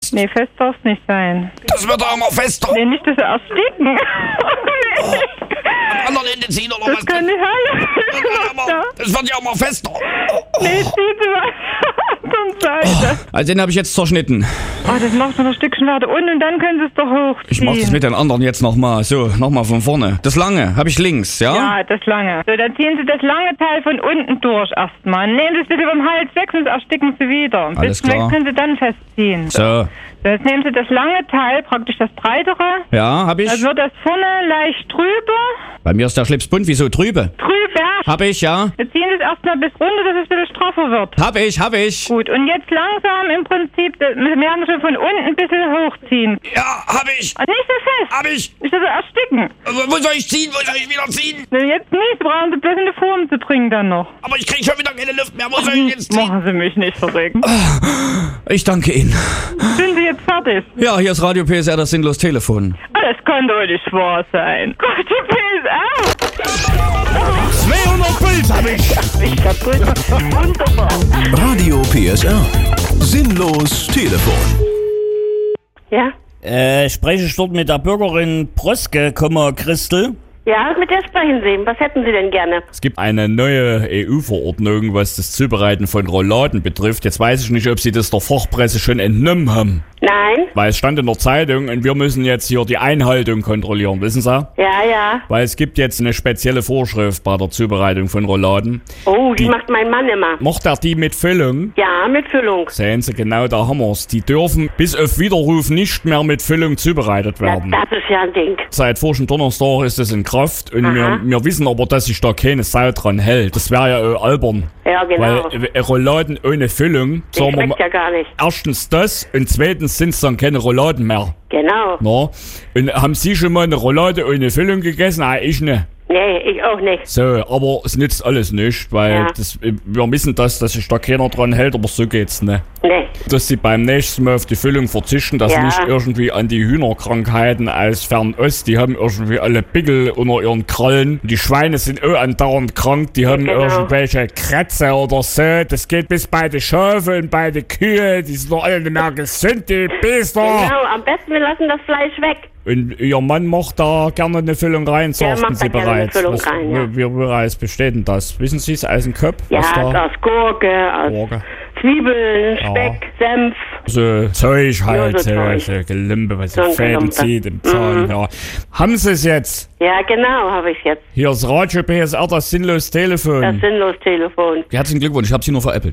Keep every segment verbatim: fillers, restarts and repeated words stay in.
fest? Nee, fest darf es nicht sein. Das wird doch immer fester. Nee, nicht, dass sie ersticken. Oh. Am anderen Ende ziehen oder Das was? kann nicht halten. Das wird ja immer fester. Nee, zieht sie mal zur Seite. Also den habe ich jetzt zerschnitten. Oh, das macht noch ein Stückchen weiter unten und dann können sie es doch hochziehen. Ich mache das mit den anderen jetzt nochmal. So, nochmal von vorne. Das lange habe ich links, ja? Ja, das lange. So, dann ziehen Sie das lange Teil von unten durch erstmal. Nehmen Sie es bitte beim Hals weg, sonst ersticken Sie wieder. Ein Alles bisschen klar. weg können Sie dann festziehen. So. So, jetzt nehmen Sie das lange Teil, praktisch das breitere. Ja, habe ich. Dann wird das vorne leicht trüber. Bei mir ist der Schlips bunt. Wieso trübe? Trüber. Hab ich, ja. Wir ziehen das erstmal bis runter, dass es ein bisschen straffer wird. Hab ich, hab ich. Gut, und jetzt langsam im Prinzip, das- wir werden schon von unten ein bisschen hochziehen. Ja, hab ich. Und nicht so fest. Hab ich. Nicht so ersticken. Also, wo soll ich ziehen? Wo soll ich wieder ziehen? Nee, jetzt nicht, brauchen Sie bloß in die Form zu bringen dann noch. Aber ich krieg schon wieder keine Luft mehr. Wo soll ich jetzt ziehen? Machen Sie mich nicht verrückt. Ich danke Ihnen. Sind Sie jetzt fertig? Ja, hier ist Radio P S R, das sinnlos Telefon. Ah, das kann doch nicht wahr sein. Gott, die P S R! zweihundert Puls hab ich. Ich kaputt. Wunderbar. Radio P S R. Sinnlos Telefon. Ja? Äh, spreche ich dort mit der Bürgerin Proske, Komma Christel? Ja, mit der sprechen Sie. Was hätten Sie denn gerne? Es gibt eine neue E U-Verordnung, was das Zubereiten von Rouladen betrifft. Jetzt weiß ich nicht, ob Sie das der Fachpresse schon entnommen haben. Nein? Weil es stand in der Zeitung und wir müssen jetzt hier die Einhaltung kontrollieren, wissen Sie? Ja, ja. Weil es gibt jetzt eine spezielle Vorschrift bei der Zubereitung von Rouladen. Oh, die, Die- macht mein Mann immer. Macht er die mit Füllung? Ja, mit Füllung. Sehen Sie, genau da haben wir's. Die dürfen bis auf Widerruf nicht mehr mit Füllung zubereitet Ja, werden. das ist ja ein Ding. Seit vorigen Donnerstag ist es in Kraft und Aha. wir, wir wissen aber, dass sich da keine Sau dran hält. Das wäre ja auch albern. Ja, genau. Weil äh, Rouladen ohne Füllung, Die sagen wir schmeckt mal, ja gar nicht. erstens das und zweitens sind es dann keine Rouladen mehr. Genau. Na? Und haben Sie schon mal eine Roulade ohne Füllung gegessen? Nein, ich nicht. Nee, ich auch nicht. So, aber es nützt alles nicht, weil Ja. das, wir wissen das, dass sich da keiner dran hält, aber so geht's nicht. Nee. Dass sie beim nächsten Mal auf die Füllung verzichten, das Ja. liegt irgendwie an die Hühnerkrankheiten aus Fernost. Die haben irgendwie alle Pickel unter ihren Krallen. Die Schweine sind auch andauernd krank, die haben Genau. irgendwelche Krätze oder so. Das geht bis bei den Schafe und bei den Kühe, die sind doch alle nicht mehr gesund, die Biester. Genau, am besten wir lassen das Fleisch weg. Und ihr Mann macht da gerne eine Füllung rein, Der sagten macht Sie da gerne eine bereits. Füllung Was, rein, ja. wie, wie bereits besteht denn das? Wissen Sie es aus dem Kopf? Ja, was da aus Gurke, aus Gurke. Zwiebeln, Speck, Senf. so Zeug halt, Ja, so so, Zeug. so Gelimpe, was So so ein Fäden Gelumpe. zieht im Zahn. Mhm. Ja. Haben Sie es jetzt? Ja, genau, habe ich jetzt. Hier ist Radio P S R, das sinnlos Telefon. Das sinnlos Telefon. Herzlichen Glückwunsch, ich habe Sie nur veräppelt.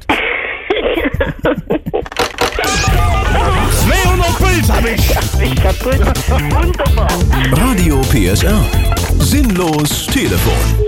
zweihundert Puls hab ich. Ich kaputt. Wunderbar. Radio P S R. Sinnlos Telefon.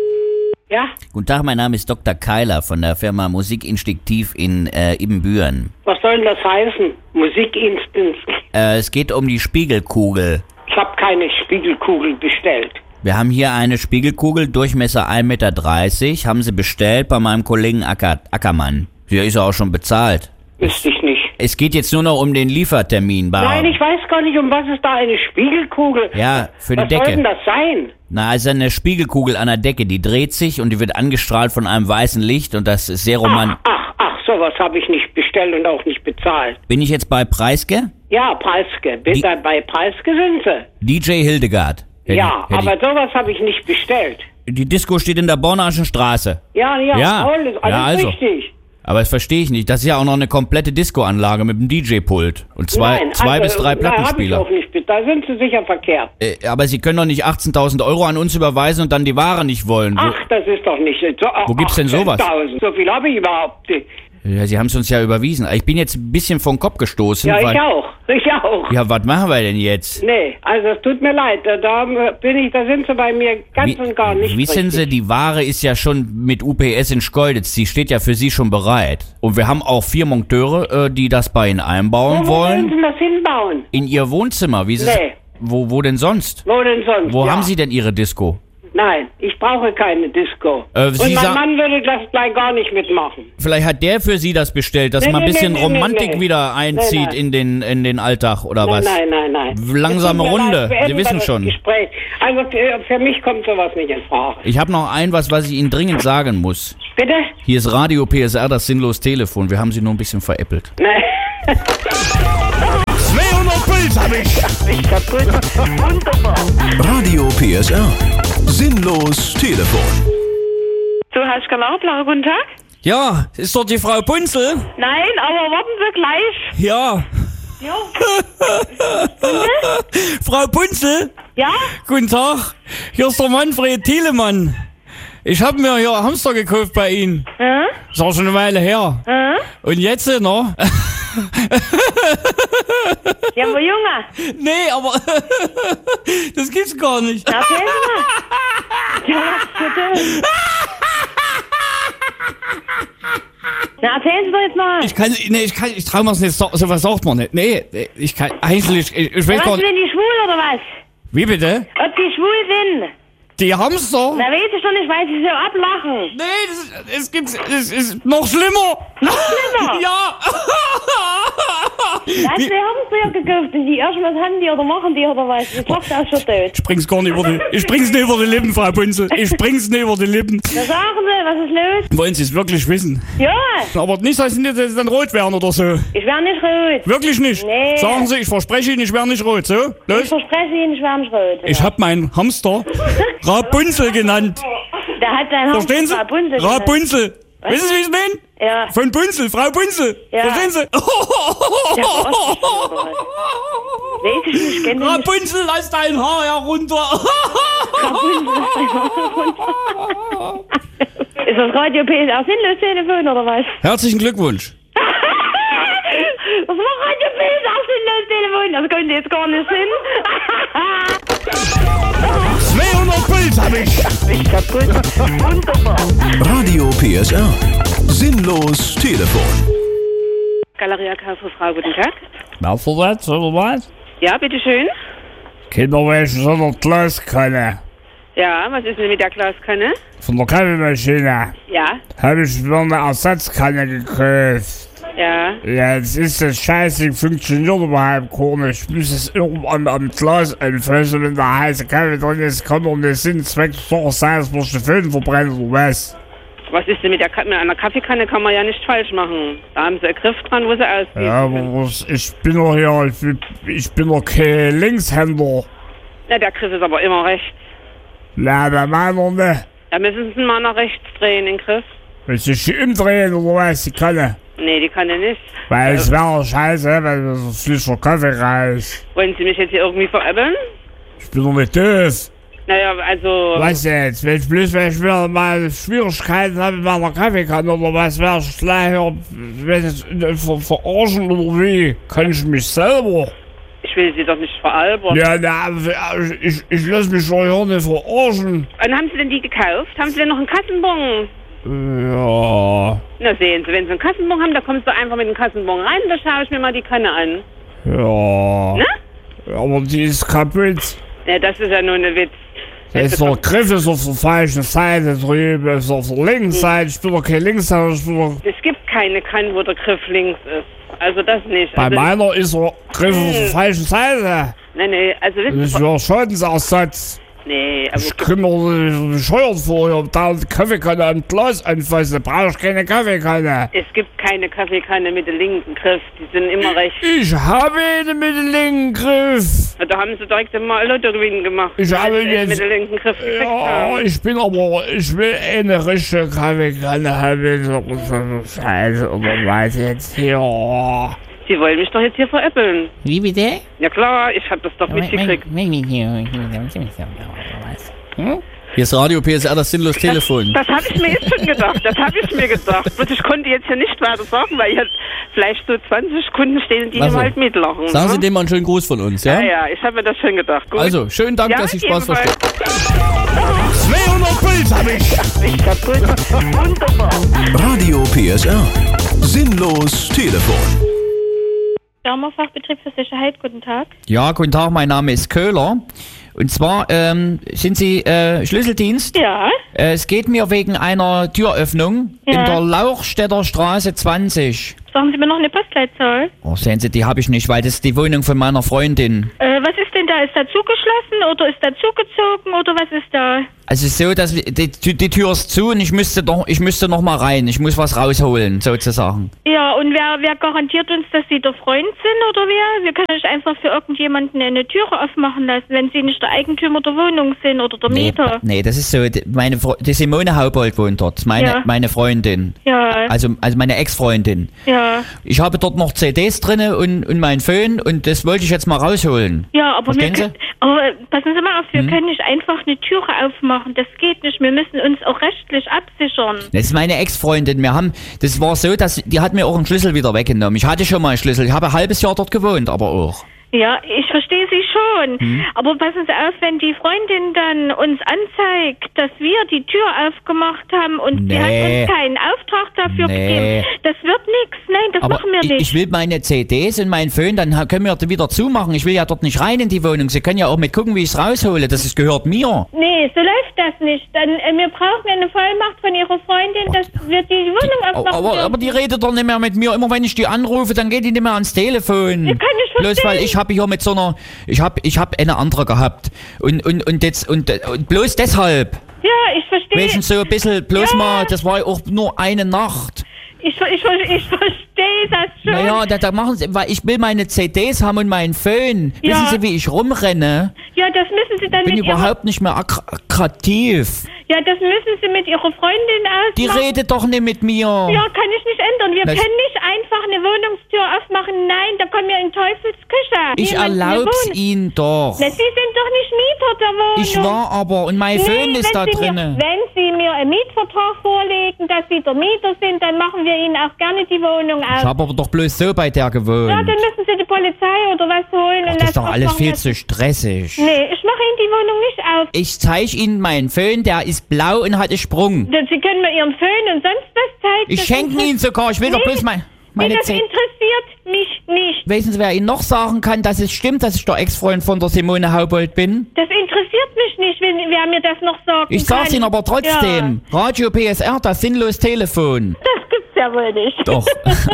Ja, Guten Tag, mein Name ist Doktor Keiler von der Firma Musikinstinktiv in äh, Ibbenbüren. was soll denn das heißen? Musikinstinkt. Äh, es geht um die Spiegelkugel. Ich habe keine Spiegelkugel bestellt. Wir haben hier eine Spiegelkugel, Durchmesser ein Meter dreißig, haben Sie bestellt bei meinem Kollegen Acker, Ackermann. Hier ist er auch schon bezahlt. Wüsste ich nicht. Es geht jetzt nur noch um den Liefertermin. Bei Nein, ich weiß gar nicht, um was ist da eine Spiegelkugel? Ja, für die Was soll Decke. denn das sein? Na, also eine Spiegelkugel an der Decke, die dreht sich und die wird angestrahlt von einem weißen Licht und das ist sehr romantisch. Ach, ach, sowas habe ich nicht bestellt und auch nicht bezahlt. Bin ich jetzt bei Preiske? Ja, Preiske. Bin Die- da bei Preiske sind sie. D J Hildegard. Hätte Ja, ich- hätte aber sowas habe ich nicht bestellt. ich- Die Disco steht in der Bornaschen Straße. Ja, ja, Ja, alles, alles ja, also. richtig. Aber das verstehe ich nicht. Das ist ja auch noch eine komplette Disco-Anlage mit einem D J-Pult. Und zwei, Nein, zwei also, bis drei da hab ich Plattenspieler. auch nicht, be- da sind sie sicher verkehrt. Äh, aber Sie können doch nicht achtzehntausend Euro an uns überweisen und dann die Ware nicht wollen. Wo, Ach, das ist doch nicht so. Wo gibt's denn sowas? achtzehn.000. So viel habe ich überhaupt nicht. ja, Sie haben es uns ja überwiesen. Ich bin jetzt ein bisschen vom Kopf gestoßen. Ja, weil, ich auch. Ich auch. Ja, was machen wir denn jetzt? Nee, also es tut mir leid, da, da bin ich, da sind sie bei mir ganz Wie- und gar nicht Wissen Sie, richtig. die Ware ist ja schon mit U P S in Schkeuditz. Die steht ja für Sie schon bereit. Und wir haben auch vier Monteure, äh, die das bei Ihnen einbauen Wo wollen wollen. Sie das hinbauen? In Ihr Wohnzimmer. Wie Sie Nee. Wo, wo denn sonst? Wo denn sonst? Wo ja. haben Sie denn Ihre Disco? Nein, ich brauche keine Disco. Äh, und Sie mein sa- Mann würde das gleich gar nicht mitmachen. Vielleicht hat der für Sie das bestellt, dass Nee, man ein nee, bisschen nee, nee, Romantik nee. wieder einzieht Nee, nein. in den in den Alltag oder was? Nein, nein, nein, nein. Langsame Es tut mir Runde, leid, beenden Sie wir wissen das schon. Gespräch. Also für, für mich kommt sowas nicht in Frage. Ich habe noch ein was, was ich Ihnen dringend sagen muss. Bitte? Hier ist Radio P S R, das sinnlos Telefon. Wir haben Sie nur ein bisschen veräppelt. Nein. Ist kaputt. Wunderbar. Radio P S R. Sinnlos Telefon. So, Herr Skalarblacher, guten Tag. Ja, ist dort die Frau Punzel? Nein, aber warten Sie gleich. Ja. Ja. Frau Punzel? Ja? Guten Tag. Hier ist der Manfred Thielemann. Ich habe mir hier Hamster gekauft bei Ihnen. Ja? Ist auch schon eine Weile her. Ja? Und jetzt, ne? Ja, aber Junge. Nee, aber das gibt's gar nicht. Na, erzählen Sie mal. Ja, was für denn? Na, erzählen Sie doch jetzt mal. Ich kann, nee, ich kann, ich trau mir's nicht, so, sowas sagt man nicht. Nee, ich kann, eigentlich, ich, ich weiß Was, gar nicht. sind die schwul oder was? Wie bitte? Ob die schwul sind? Die Hamster? Na, weiß ich doch nicht, weil sie so ablachen. Nee, das, es gibt, es ist noch schlimmer. Noch schlimmer? Ja. Was, wir haben es früher gekauft und die erst was haben die oder machen die oder was? Die Tochter ist schon tot. Ich bring's gar nicht über die, ich bring's nicht über die Lippen, Frau Punzel. Ich bring's nicht über die Lippen. Na, sagen Sie, was ist los? Wollen Sie es wirklich wissen? Ja, Aber nicht, dass Sie nicht dass Sie dann rot werden oder so. ich werde nicht rot. Wirklich nicht. Nee. Sagen Sie, ich verspreche Ihnen, ich werde nicht rot. So, Ich los. verspreche Ihnen, ich werde nicht rot. Ich habe meinen Hamster Rapunzel genannt. Der hat seinen Verstehen Sie? Hamster Rapunzel genannt. Rapunzel. Wissen Sie, wie ich es meine? Ja. Von Punzel, Frau Punzel. Ja. Verstehen Sie? Der verarscht mich schon, oder was? Weiß ich nicht, kenn ich nicht. Rapunzel, lass dein Haar herunter. Ist das Radio P S R Sinnlos-Telefon oder was? Herzlichen Glückwunsch. Was war Radio P S R Sinnlos-Telefon? Das könnte jetzt gar nicht hin. zweihundert Puls habe ich. Ist kaputt. Wunderbar. Radio P S R. Sinnlos Telefon. Galeria Kaufhof, Frau, guten Tag. Na, vorwärts, oder was? Ja, bitteschön. Kinderwäsche so eine Glaskanne. Ja, was ist denn mit der Glaskanne? Von der Kaffeemaschine Ja, habe ich mir eine Ersatzkanne gekauft. ja. Jetzt ist das Scheiße, funktioniert überhaupt gar nicht. Ich muss es irgendwann am Glas anfassen, wenn der heiße Kaffee drin ist, kann doch nicht Sinn, Zweck, doch sein, dass man die Föhn verbrennt oder was. Was ist denn mit der Ka mit einer Kaffeekanne? Kann man ja nicht falsch machen. Da haben sie einen Griff dran, wo sie ausgießen Ja, aber können. was, ich bin doch hier, ich bin, ich bin doch kein Linkshänder. Na, der Griff ist aber immer rechts. Na, bei meiner nicht. Da müssen sie mal nach rechts drehen, den Griff. Willst du dich umdrehen oder was, die Kanne? Nee, die kann er nicht. Weil es wäre scheiße, weil das so frischer Kaffee raus. Wollen Sie mich jetzt hier irgendwie veräppeln? Ich bin doch nicht doof. Naja, also... Was jetzt? Wenn ich bloß, wenn ich wieder mal Schwierigkeiten habe mit meiner Kaffeekanne oder was, wär ich gleich hier, wenn ich ver verarschen oder wie? Kann ich mich selber? Ich will Sie doch nicht veralbern. Ja, na, ich, ich lasse mich doch hier nicht verarschen. Wann haben Sie denn die gekauft? Haben Sie denn noch einen Kassenbon? Ja, Na sehen Sie, wenn Sie einen Kassenbon haben, da kommst du einfach mit dem Kassenbon rein, da schaue ich mir mal die Kanne an. ja. Ne? Aber die ist kaputt. Ja, das ist ja nur eine Witz. Der ist der Griff ist auf der falschen Seite drüben, ist auf der linken Seite. Ich bin doch kein Linkshänder, ich bin doch... Es gibt keine Kanne, wo der Griff links ist. Also das nicht. Bei Also, meiner ist der Griff auf der Hm. falschen Seite. nee, nee, also wissen Das Sie... ist ja Schadensersatz. Nee, aber... Ich komme mir bescheuert vor, ja, da die Kaffeekanne am Glas anfassen, da brauche ich keine Kaffeekanne. Es gibt keine Kaffeekanne mit dem linken Griff, die sind immer rechts. Ich habe eine mit dem linken Griff. Da haben sie direkt immer Lottogewinn gemacht. Ich weil habe sie es jetzt- mit dem linken Griff gekriegt Ja, haben. ich bin aber, ich will eine richtige Kaffeekanne haben, so Scheiße, oder was jetzt hier. Sie wollen mich doch jetzt hier veräppeln. Wie bitte? Ja klar, ich hab das doch mitgekriegt. Hm? Hier ist Radio P S R, das Sinnlos Telefon. Das habe ich mir jetzt schon gedacht, das habe ich mir gedacht. Und ich konnte jetzt hier nicht weiter sagen, weil hier vielleicht so zwanzig Kunden stehen, die Also, hier halt mitlachen. Sagen Sie ne? dem mal einen schönen Gruß von uns, ja? Ja, ja, ich habe mir das schon gedacht. Gut. Also, schönen Dank, ja, dass Sie Spaß jedenfalls. verstehen. zweihundert Puls habe ich. Ist kaputt. Wunderbar. Radio P S R. Sinnlos Telefon. Fachbetrieb für Sicherheit, guten Tag. Ja, guten Tag, mein Name ist Köhler. Und zwar ähm, sind Sie äh, Schlüsseldienst? Ja. Äh, es geht mir wegen einer Türöffnung Ja. in der Lauchstädter Straße zwanzig. Sagen Sie mir noch eine Postleitzahl. Oh, sehen Sie, die habe ich nicht, weil das ist die Wohnung von meiner Freundin. Äh, was ist denn da? Ist da zugeschlossen oder ist da zugezogen oder was ist da? Also so, dass wir, die, die Tür ist zu und ich müsste doch, ich müsste noch mal rein. Ich muss was rausholen, sozusagen. Ja, und wer, wer garantiert uns, dass Sie der Freund sind oder wer? Wir können nicht einfach für irgendjemanden eine Türe aufmachen lassen, wenn sie nicht der Eigentümer der Wohnung sind oder der Nee, Mieter. nee, das ist so, die- meine Fre- die Simone Haubold wohnt dort, meine, Ja. meine Freundin. Ja. Also, also meine Ex-Freundin. Ja. Ich habe dort noch C Ds drinne und, und mein Föhn und das wollte ich jetzt mal rausholen. Ja, aber, wir Verstehen Sie? können, aber passen Sie mal auf, wir Hm? können nicht einfach eine Türe aufmachen. Das geht nicht. Wir müssen uns auch rechtlich absichern. Das ist meine Ex-Freundin. Wir haben, das war so, dass die hat mir auch einen Schlüssel wieder weggenommen. Ich hatte schon mal einen Schlüssel. Ich habe ein halbes Jahr dort gewohnt, aber auch. Ja, ich verstehe Sie schon. Hm? Aber passen Sie auf, wenn die Freundin dann uns anzeigt, dass wir die Tür aufgemacht haben und sie hat Nee. uns keinen Auftrag dafür Nee. gegeben, das wird nichts. Nein, das Aber machen wir ich, nicht. ich will meine C Ds und meinen Föhn, dann ha- können wir die wieder zumachen. Ich will ja dort nicht rein in die Wohnung. Sie können ja auch mit gucken, wie ich es raushole. Das ist, gehört mir. Nee, so läuft das nicht. Dann, äh, wir brauchen eine Vollmacht von Ihrer Freundin, dass wir die Wohnung Aber, aufmachen aber, dürfen. aber die redet doch nicht mehr mit mir. Immer wenn ich die anrufe, dann geht die nicht mehr ans Telefon. Ich kann nicht Bloß verstehen. weil ich habe hier mit so einer, ich habe ich hab eine andere gehabt. Und, und, und jetzt, und, und bloß deshalb. Ja, ich verstehe. Wenigstens so ein bisschen, bloß Ja. mal, das war auch nur eine Nacht. Ich, ver- ich, ver- ich verstehe das schon. Naja, da, da machen sie, weil ich will meine C Ds haben und meinen Föhn. Ja. Wissen Sie, wie ich rumrenne? Ja, das müssen Sie dann Ich bin mit Ihrer... überhaupt nicht mehr ak- attraktiv. Ja, das müssen Sie mit Ihrer Freundin ausmachen. Die redet doch nicht mit mir. Ja, kann ich nicht ändern. Wir Das- können nicht einfach eine Wohnungstür aufmachen. Nein, da kommen wir in Teufelsküche. Ich Niemand eine erlaub's Wohnung- Ihnen doch. Na, Sie sind doch nicht Mieter der Wohnung. Ich war aber und mein Nee, Föhn ist wenn da Sie drinne. Mir, wenn Sie mir einen Mietvertrag vorlegen, dass Sie der Mieter sind, dann machen wir Ihnen auch gerne die Wohnung Ich auf. habe aber doch bloß so bei der gewohnt. Ja, dann müssen Sie die Polizei oder was holen. Ach, und das ist doch alles aufmachen viel lassen. zu stressig. Nee, ich mache Ihnen die Wohnung nicht auf. Ich zeige Ihnen meinen Föhn, der ist blau und hat einen Sprung. Sie können mir Ihren Föhn und sonst was zeigen. Ich Das schenke interess- ihn sogar. Ich will doch Nee, bloß mein, nee, meine das C interessiert mich nicht. Wissen Sie, wer Ihnen noch sagen kann, dass es stimmt, dass ich der Ex-Freund von der Simone Haubold bin? Das interessiert mich nicht, wenn wer mir das noch sagen Ich kann. sag's Ihnen aber trotzdem. Radio P S R, das sinnlos Telefon. Ja, das gibt's ja wohl nicht. Doch.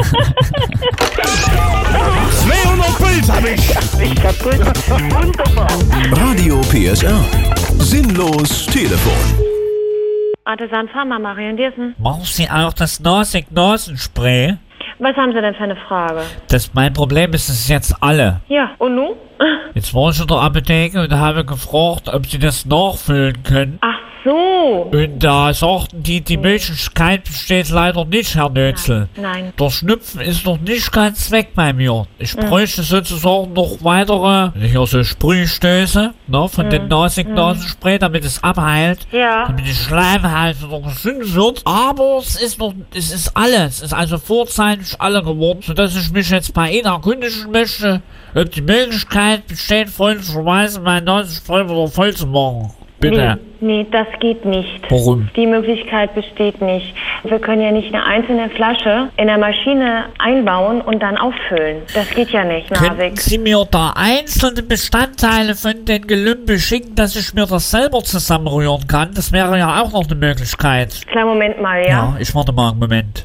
zweihundert Puls hab ich. Ich kaputt. Wunderbar. Radio P S R. Sinnlos Telefon. Artisan Pharma, Marion Diersen. Brauchen Sie auch das Nasenspray? Was haben Sie denn für eine Frage? Das mein Problem ist es jetzt alle. Ja, und nun? Jetzt war ich in der Apotheke und habe gefragt, ob Sie das nachfüllen können. Ach so. Und da sagten die, die Möglichkeit besteht leider nicht, Herr Nötzel. Nein. Der Schnupfen ist noch nicht ganz weg bei mir. Ich Mhm. bräuchte sozusagen noch weitere, hier so Sprühstöße, ne, von Mhm. den Nasig-Nasenspray, damit es abheilt. Ja. Damit die Schleimhaut wieder gesund wird. Aber es ist noch, es ist alles. Es ist also vorzeitig alle geworden, sodass ich mich jetzt bei Ihnen erkundigen möchte, ob die Möglichkeit besteht, freundlicherweise mein Nasenspray wieder voll zu machen. Bitte. Nee, nee, das geht nicht. Warum? Die Möglichkeit besteht nicht. Wir können ja nicht eine einzelne Flasche in der Maschine einbauen und dann auffüllen. Das geht ja nicht, Könnten Narvik. Sie mir da einzelne Bestandteile von den Gelümpe schicken, dass ich mir das selber zusammenrühren kann? Das wäre ja auch noch eine Möglichkeit. Kleinen Moment mal, ja? Ja, ich warte mal einen Moment.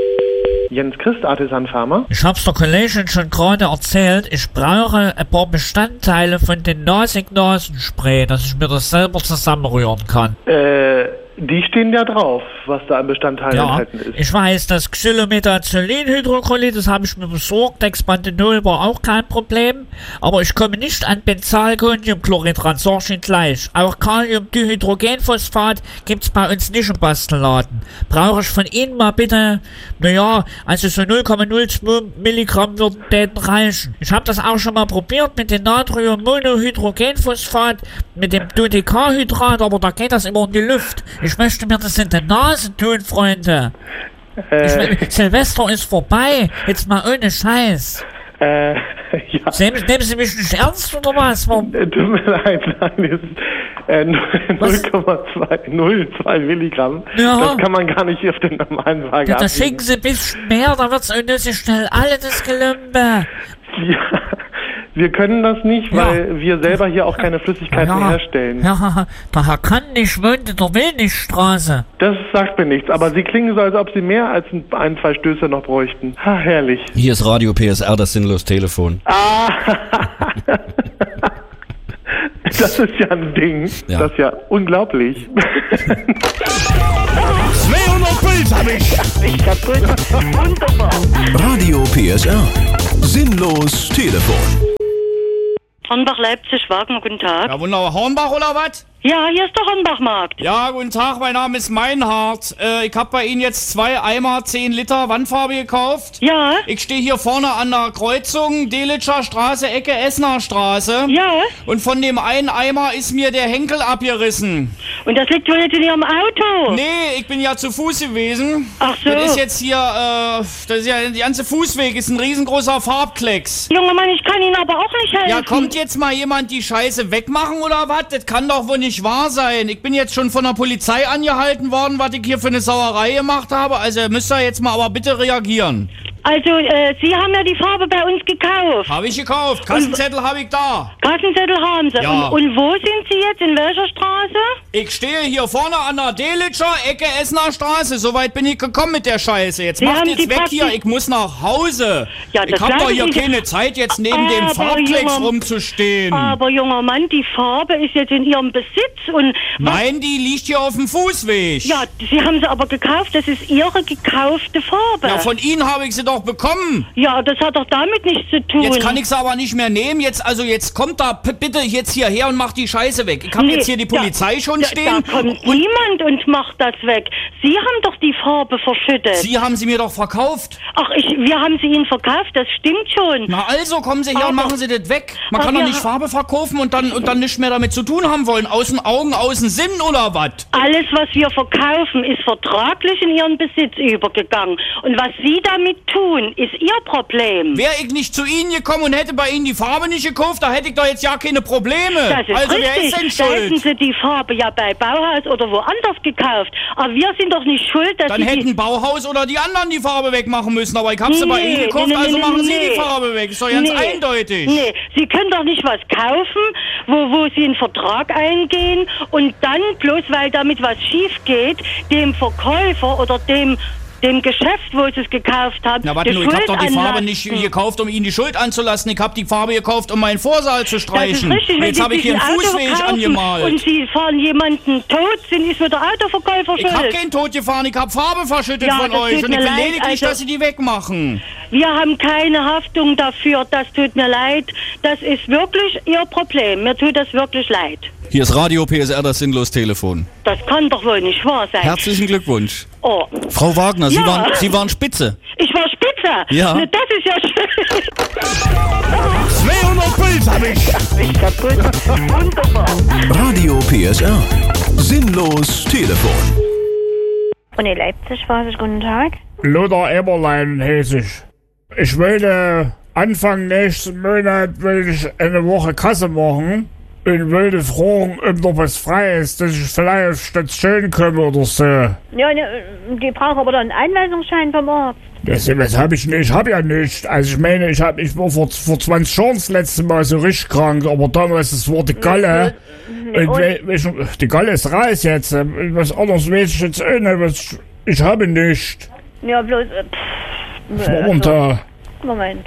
Jens Christ, Artisan Pharma. Ich hab's der Kollegin schon gerade erzählt, ich brauche ein paar Bestandteile von den Nasig-Nasenspray, dass ich mir das selber zusammenrühren kann. Äh, die stehen ja drauf, was da an Bestandteilen Ja, enthalten ist. ich weiß, das Xylomethazolinhydrochlorid, das habe ich mir besorgt, Dexpanthenol war auch kein Problem, aber ich komme nicht an Benzalkoniumchlorid ran, sag ich Ihnen gleich. Auch Kaliumdihydrogenphosphat gibt's bei uns nicht im Bastelladen. Brauche ich von Ihnen mal bitte, naja, also so null Komma null zwei Milligramm würden reichen. Ich habe das auch schon mal probiert mit dem Natriummonohydrogenphosphat, mit dem Dodecahydrat, aber da geht das immer in die Luft. Ich möchte mir das in die Nase tun, Freunde. Äh, Ich mein, Silvester ist vorbei. Jetzt mal ohne Scheiß. Äh, ja. Nehmen, nehmen Sie mich nicht ernst oder was? Warum? Äh, Tut mir leid, nein, es ist äh, null Komma null zwei Milligramm. Ja. Das kann man gar nicht auf den normalen Waage Ja, da abwiegen. schicken Sie ein bisschen mehr, da wird's unnötig schnell alle das Gelümpe. Ja, wir können das nicht, Ja. weil wir selber hier auch keine Flüssigkeiten Ja. herstellen. Ja, der Herr kann nicht wohnt in der Wilnigstraße. Das sagt mir nichts, aber Sie klingen so, als ob Sie mehr als ein, ein zwei Stöße noch bräuchten. Ha, herrlich. Hier ist Radio P S R, das sinnlos Telefon. Ah, das ist ja ein Ding. Ja. Das ist ja unglaublich. zweihundert Puls hab ich. Ich kaputt. Wunderbar. Radio P S R. Sinnlos Telefon. Hornbach-Leipzig, Wagner, guten Tag. Ja, wunderbar. Hornbach oder was? Ja, hier ist der Hornbachmarkt. Ja, guten Tag, mein Name ist Meinhardt. Äh, ich habe bei Ihnen jetzt zwei Eimer zehn Liter Wandfarbe gekauft. Ja. Ich stehe hier vorne an der Kreuzung, Delitscher Straße, Ecke Essener Straße. Ja. Und von dem einen Eimer ist mir der Henkel abgerissen. Und das liegt wohl jetzt in Ihrem Auto? Nee, ich bin ja zu Fuß gewesen. Ach so. Das ist jetzt hier, äh, das ist ja, der ganze Fußweg ist ein riesengroßer Farbklecks. Junger Mann, ich kann Ihnen aber auch nicht helfen. Ja, kommt jetzt mal jemand die Scheiße wegmachen oder was? Das kann doch wohl nicht wahr sein. Ich bin jetzt schon von der Polizei angehalten worden, was ich hier für eine Sauerei gemacht habe. Also müsst ihr jetzt mal aber bitte reagieren. Also, äh, Sie haben ja die Farbe bei uns gekauft. Habe ich gekauft. Kassenzettel habe ich da. Kassenzettel haben Sie. Ja. Und, und wo sind Sie jetzt? In welcher Straße? Ich stehe hier vorne an der Delitscher Ecke Essener Straße. Soweit bin ich gekommen mit der Scheiße. Jetzt Sie macht haben jetzt die weg Praxis- hier. Ich muss nach Hause. Ja, ich das habe doch glaube hier ich nicht. keine Zeit, jetzt neben Aber, dem Farbklecks junger- rumzustehen. Aber, junger Mann, die Farbe ist jetzt in Ihrem Besitz und... Nein, die liegt hier auf dem Fußweg. Ja, Sie haben sie aber gekauft. Das ist Ihre gekaufte Farbe. Ja, von Ihnen habe ich sie doch bekommen. Ja, das hat doch damit nichts zu tun. Jetzt kann ich sie aber nicht mehr nehmen. Jetzt, also jetzt kommt da p- bitte jetzt hierher und macht die Scheiße weg. Ich habe Nee, jetzt hier die Polizei da, schon da, stehen. Da kommt niemand und macht das weg. Sie haben doch die Farbe verschüttet. Sie haben sie mir doch verkauft. Ach, ich, wir haben sie Ihnen verkauft, das stimmt schon. Na also, kommen Sie her Aber- und machen Sie das weg. Man aber kann doch wir nicht ha- Farbe verkaufen und dann, und dann nichts mehr damit zu tun haben wollen. Außen Augen, außen Sinn oder was? Alles, was wir verkaufen, ist vertraglich in Ihren Besitz übergegangen. Und was Sie damit tun, ist Ihr Problem. Wäre ich nicht zu Ihnen gekommen und hätte bei Ihnen die Farbe nicht gekauft, da hätte ich doch jetzt ja keine Probleme. Das ist also wer richtig. ist denn Da hätten schuld? Sie die Farbe ja bei Bauhaus oder woanders gekauft. Aber wir sind doch nicht schuld, dass Dann Sie die... hätten Bauhaus oder die anderen die Farbe wegmachen müssen, aber ich habe sie bei Nee, Ihnen gekauft, nee, nee, also nee, machen Sie nee. die Farbe weg. Ist doch ganz Nee. eindeutig. Nee, Sie können doch nicht was kaufen, wo, wo Sie einen Vertrag eingehen und dann, bloß weil damit was schief geht, dem Verkäufer oder dem dem Geschäft, wo Sie es gekauft haben, Na warte die nur, ich habe doch die Schuld Farbe anlasten. nicht gekauft, um Ihnen die Schuld anzulassen. Ich habe die Farbe gekauft, um meinen Vorsaal zu streichen. Das ist richtig, Und wenn jetzt Sie habe ich sich hier ein einen Auto Fußweg kaufen angemalt. und Sie fahren jemanden tot, sind ist nur der Autoverkäufer Ich schuld. habe keinen Tod gefahren, ich habe Farbe verschüttet Ja, von das euch tut und mir ich will leid, lediglich, also- dass Sie die wegmachen. Wir haben keine Haftung dafür, das tut mir leid. Das ist wirklich Ihr Problem. Mir tut das wirklich leid. Hier ist Radio P S R, das Sinnlos-Telefon. Das kann doch wohl nicht wahr sein. Herzlichen Glückwunsch. Oh. Frau Wagner, Sie, Ja. waren, Sie waren spitze. Ich war spitze. Ja. Ne, das ist ja schön. zweihundert Puls hab ich. Ich kaputt. Wunderbar. Radio P S R. Sinnlos Telefon. Und in Leipzig war es, guten Tag. Lothar Eberlein heiße ich. Ich wollte Anfang nächsten Monat will ich eine Woche Kasse machen und wollte fragen, ob noch was frei ist, dass ich vielleicht auf Station komme oder so. Ja, ne, die brauchen aber dann einen Einweisungsschein vom Arzt. Das, das habe ich nicht, ich habe ja nicht. Also ich meine, ich, hab, ich war vor, vor zwanzig Jahren das letzte Mal so richtig krank, aber damals, das war die Galle. Nee, Und, und- we- we- die Galle ist raus jetzt. Was anderes weiß ich jetzt auch nicht. Was, ich habe nicht. Ja, bloß, äh, pff, Was war denn da? Moment.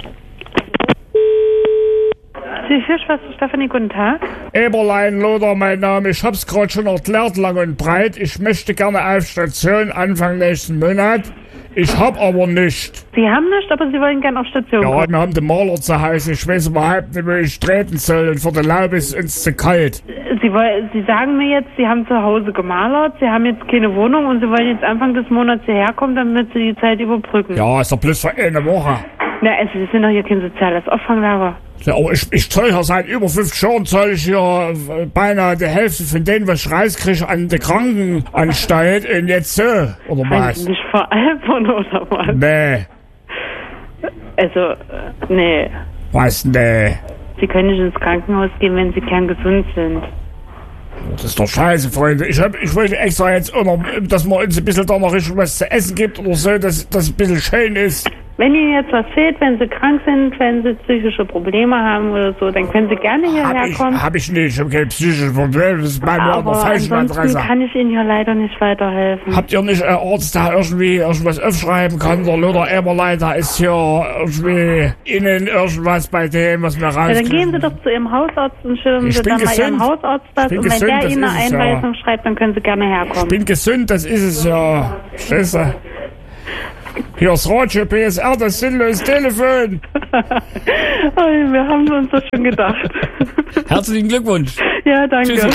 Sie Hirschwasser Stefanie, guten Tag. Eberlein, Lothar, mein Name. Ich hab's gerade schon erklärt, lang und breit. Ich möchte gerne auf Station Anfang nächsten Monat. Ich hab aber nicht. Sie haben nicht, aber Sie wollen gerne auf Station Ja, kommen. wir haben den Maler zu Hause. Ich weiß überhaupt nicht, wo ich treten soll. Und für die Laube ist uns zu kalt. Sie, wollen, Sie sagen mir jetzt, Sie haben zu Hause gemalert, Sie haben jetzt keine Wohnung und Sie wollen jetzt Anfang des Monats hierher kommen, damit Sie die Zeit überbrücken. Ja, ist doch bloß für eine Woche. Na, also Sie sind doch hier kein soziales Auffanglager. Ja, aber ich, ich zahle ja seit über fünfzig Jahren, zahle ich ja äh, beinahe die Hälfte von denen, was ich rauskriege, an die Krankenanstalt. Und jetzt so, oder Meinen was? Sie nicht veralbern oder was? Nee, Also, äh, nee. was, nee. Sie können nicht ins Krankenhaus gehen, wenn Sie kerngesund sind. Das ist doch scheiße, Freunde. Ich, hab, ich wollte extra jetzt auch noch, dass man uns ein bisschen da noch richtig was zu essen gibt oder so, dass das ein bisschen schön ist. Wenn Ihnen jetzt was fehlt, wenn Sie krank sind, wenn Sie psychische Probleme haben oder so, dann können Sie gerne hierher Hab ich, kommen. hab ich nicht, ich habe keine psychische Probleme, das ist bei mir an der Aber falschen ansonsten Adresse. kann ich Ihnen hier leider nicht weiterhelfen. Habt ihr nicht einen Arzt, der irgendwie irgendwas aufschreiben kann? Der Lothar Eberlein, da ist hier irgendwie innen irgendwas bei dem, was mir Ja, dann gehen rauskriegt. Sie doch zu Ihrem Hausarzt und schildern Ich Sie bin dann mal gesund. Ihrem Hausarzt das. Ich bin Und wenn gesund, der das Ihnen ist eine es ja. Einweisung schreibt, dann können Sie gerne Ich herkommen. bin gesund, das ist es ja. Verstehst du? Hier ist Radio P S R, das sinnlose Telefon. Oh, wir haben uns das schon gedacht. Herzlichen Glückwunsch. Ja, danke. Tschüssi.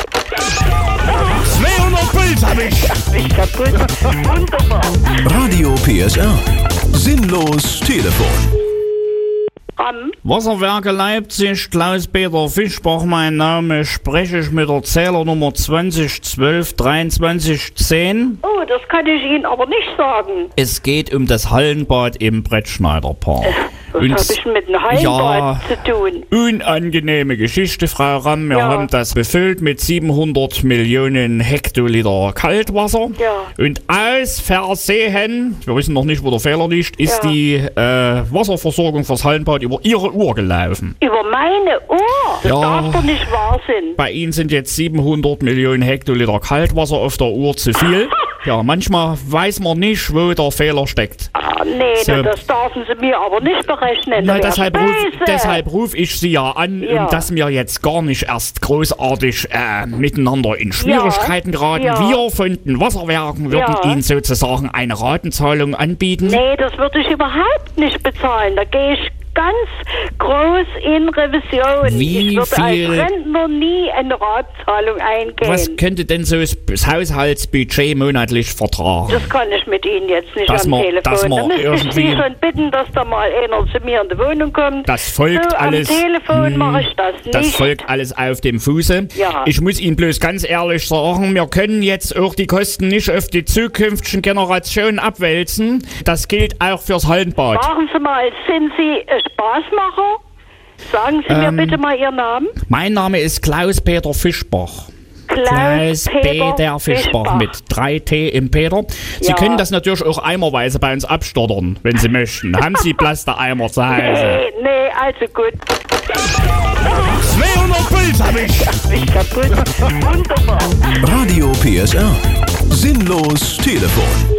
zweihundert Puls hab ich. Ich kaputt. Wunderbar. Radio P S R. Sinnlos Telefon. Ram. Wasserwerke Leipzig, Klaus-Peter Fischbach, mein Name, spreche ich mit der Zählernummer zwanzig zwölf dreiundzwanzig zehn. Oh, das kann ich Ihnen aber nicht sagen. Es geht um das Hallenbad im Brettschneiderpark. Was habe ich mit einem Hallenbad ja, zu tun? Unangenehme Geschichte, Frau Ramm. Wir Ja. haben das befüllt mit siebenhundert Millionen Hektoliter Kaltwasser. Ja. Und aus Versehen, wir wissen noch nicht, wo der Fehler liegt, ist Ja. die äh, Wasserversorgung fürs Hallenbad über Ihre Uhr gelaufen. Über meine Uhr? Das Ja. darf doch nicht wahr sein. Bei Ihnen sind jetzt siebenhundert Millionen Hektoliter Kaltwasser auf der Uhr zu viel. Ja, manchmal weiß man nicht, wo der Fehler steckt. Ah, nee, So. das dürfen Sie mir aber nicht berechnen. Na, Das wär deshalb ruf, böse. deshalb ruf ich Sie ja an, Ja. um dass wir jetzt gar nicht erst großartig äh, miteinander in Schwierigkeiten Ja. geraten. Ja. Wir von den Wasserwerken würden Ja. Ihnen sozusagen eine Ratenzahlung anbieten. Nee, das würde ich überhaupt nicht bezahlen. Da gehe ich ganz groß in Revision. Wie ich würde viel- als Rentner nie eine Ratzahlung eingehen. Was könnte denn so das das Haushaltsbudget monatlich vertragen? Das kann ich mit Ihnen jetzt nicht Dass am man- Telefon. dass man Da müsste ich Sie irgendwie- schon bitten, dass da mal einer zu mir in die Wohnung kommt. Das folgt so, alles. Am Telefon hm, mache ich das nicht. Das folgt alles auf dem Fuße. Ja. Ich muss Ihnen bloß ganz ehrlich sagen, wir können jetzt auch die Kosten nicht auf die zukünftigen Generationen abwälzen. Das gilt auch fürs Hallenbad. Machen Sie mal, sind Sie äh, Spaßmacher? Sagen Sie Ähm, mir bitte mal Ihren Namen. Mein Name ist Klaus-Peter Fischbach. Klaus-Peter Peter Fischbach Fischbach. mit drei T im Peter. Sie Ja. können das natürlich auch eimerweise bei uns abstottern, wenn Sie möchten. Haben Sie Plastereimer zu Hause? Nee, nee, also gut. zweihundert Puls hab ich. Ich kaputt. Wunderbar. Radio P S R. Sinnlos Telefon.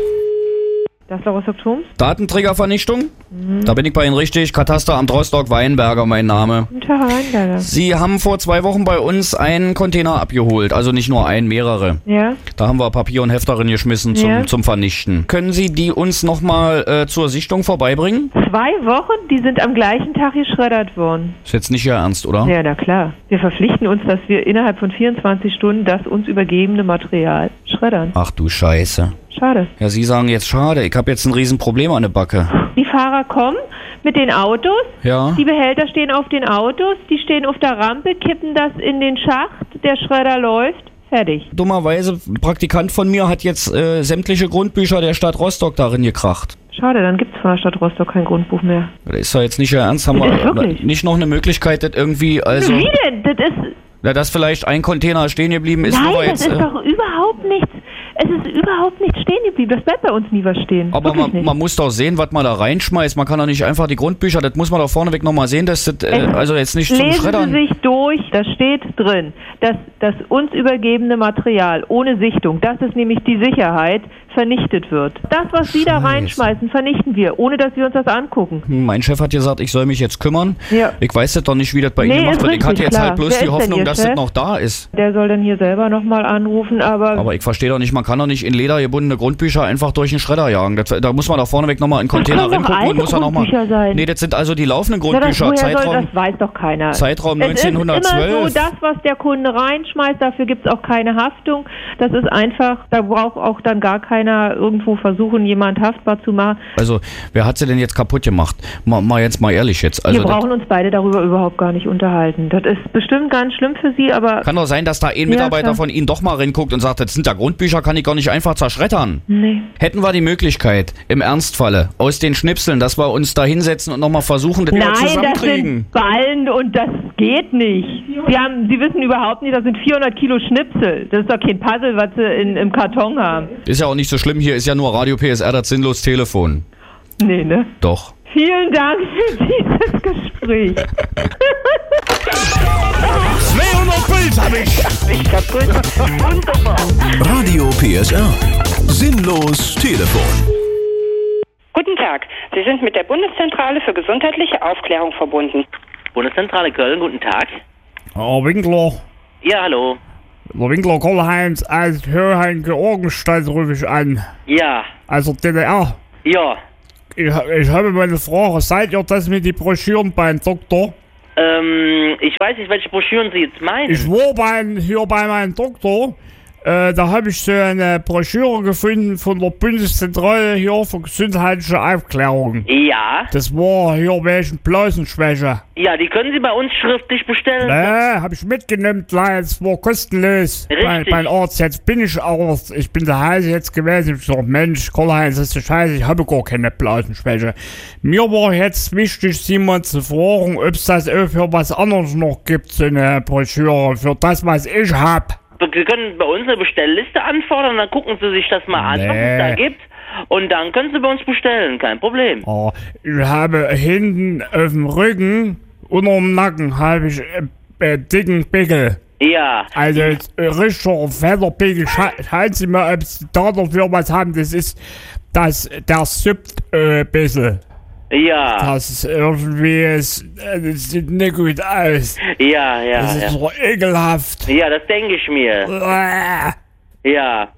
Das war Rostock Turms. Datenträgervernichtung? Da bin ich bei Ihnen richtig. Katasteramt Rostock, Weinberger, mein Name. Guten Tag, Herr Weinberger. Sie haben vor zwei Wochen bei uns einen Container abgeholt. Also nicht nur einen, mehrere. Ja? Da haben wir Papier und Heft darin geschmissen zum, Ja. zum Vernichten. Können Sie die uns nochmal äh, zur Sichtung vorbeibringen? Zwei Wochen, die sind am gleichen Tag geschreddert worden. Ist jetzt nicht Ihr Ernst, oder? Ja, na klar. Wir verpflichten uns, dass wir innerhalb von vierundzwanzig Stunden das uns übergebene Material schreddern. Ach du Scheiße. Schade. Ja, Sie sagen jetzt schade. Ich habe jetzt ein Riesenproblem an der Backe. Die Fahrer kommen mit den Autos. Ja. Die Behälter stehen auf den Autos. Die stehen auf der Rampe, kippen das in den Schacht. Der Schredder läuft. Fertig. Dummerweise, ein Praktikant von mir hat jetzt äh, sämtliche Grundbücher der Stadt Rostock darin gekracht. Schade, dann gibt's von der Stadt Rostock kein Grundbuch mehr. Das ist ja jetzt nicht Ihr Ernst. Haben Das ist wir wirklich. nicht noch eine Möglichkeit, das irgendwie, also... Wie denn? Das ist... Na, dass vielleicht ein Container stehen geblieben ist, wo wir Nein, jetzt... das ist äh, doch überhaupt nichts. Es ist überhaupt nichts stehen geblieben. Das bleibt bei uns nie was stehen. aber Wirklich man, nicht. man muss doch sehen, was man da reinschmeißt. Man kann doch nicht einfach die Grundbücher, das muss man doch vorneweg nochmal sehen, dass das, äh, also jetzt nicht zum Lesen Schreddern... Sie sich durch, da steht drin, dass das uns übergebene Material ohne Sichtung, das ist nämlich die Sicherheit, vernichtet wird. Das, was Sie da Scheiße. reinschmeißen, vernichten wir, ohne dass wir uns das angucken. Hm, Mein Chef hat gesagt, ich soll mich jetzt kümmern. Ja. Ich weiß das doch nicht, wie das bei Nee, Ihnen gemacht ist wird. Ich hatte richtig, jetzt klar. halt bloß Wer die ist denn Hoffnung, Ihr dass Chef? das noch da ist. Der soll dann hier selber nochmal anrufen, aber... Aber ich verstehe doch nicht, man kann doch nicht in Leder gebundene Grundbücher einfach durch den Schredder jagen. Das, da muss man doch vorneweg nochmal in den Container können doch reingucken und alte muss dann nochmal... Grundbücher sein. Nee, das sind also die laufenden Ja, das, Grundbücher. woher soll, Zeitraum... das weiß doch keiner. Zeitraum Es ist immer neunzehnhundertzwölf. so, das, was der Kunde reinschmeißt, dafür gibt es auch keine Haftung. Das ist einfach, da braucht auch dann gar keiner irgendwo versuchen, jemand haftbar zu machen. Also, wer hat sie denn jetzt kaputt gemacht? Mal, mal jetzt mal ehrlich jetzt. Also, Wir das brauchen uns beide darüber überhaupt gar nicht unterhalten. Das ist bestimmt ganz schlimm für Sie, aber... kann doch sein, dass da ein Ja, Mitarbeiter klar. von Ihnen doch mal reinguckt und sagt, das sind ja Grundbücher, kann ich gar nicht einfach zerschreddern. Nee. Hätten wir die Möglichkeit, im Ernstfalle, aus den Schnipseln, dass wir uns da hinsetzen und nochmal versuchen, das wieder Nein, das zusammenkriegen. sind Ballen und das geht nicht. Sie, haben, Sie wissen überhaupt nicht, das sind vierhundert Kilo Schnipsel. Das ist doch kein Puzzle, was Sie in, im Karton haben. Ist ja auch nicht so schlimm, hier ist ja nur Radio P S R, das sinnlos Telefon. Nee, ne? Doch. Vielen Dank für dieses Gespräch. zweihundert Puls hab ich. Ich kaputt. Wunderbar. Radio P S R. Sinnlos Telefon. Guten Tag, Sie sind mit der Bundeszentrale für gesundheitliche Aufklärung verbunden. Bundeszentrale Köln, guten Tag. Herr Winkler, Ja, hallo. der Winkler Karl-Heinz aus Höhein-Georgenstadt rufe ich an. Ja, Also D D R. ja. Ich, ich habe meine Frage. Seid ihr das mit den Broschüren beim Doktor? Ähm, ich weiß nicht, welche Broschüren Sie jetzt meinen. Ich war bei, hier bei meinem Doktor. Äh, da habe ich so eine Broschüre gefunden von der Bundeszentrale hier für gesundheitliche Aufklärung. Ja. Das war hier wegen Blasenschwäche. Ja, die können Sie bei uns schriftlich bestellen. Nee, habe ich mitgenommen, klar, es war kostenlos. Richtig. Mein, mein Arzt, jetzt bin ich Arzt. Ich bin der Heise jetzt gewesen. Ich sag, Mensch, Karl-Heinz, das ist so scheiße, ich habe gar keine Blasenschwäche. Mir war jetzt wichtig, Sie mal zu fragen, ob es das auch für was anderes noch gibt, so eine Broschüre, für das, was ich hab. Sie können bei uns eine Bestellliste anfordern, dann gucken Sie sich das mal an, Nee. was es da gibt. Und dann können Sie bei uns bestellen, kein Problem. Oh, ich habe hinten auf dem Rücken, unter dem Nacken, habe ich äh, äh, dicken Pickel. Ja. Also äh, richtiger fetter Pickel. Scha schauen Sie mal, ob Sie da dafür was haben. Das ist, das, der suppt äh, ein bisschen. Ja. Das ist irgendwie, es, äh, das sieht nicht gut aus. Ja, ja. Das ist ja. so ekelhaft. Ja, das denke ich mir. Äh, Ja.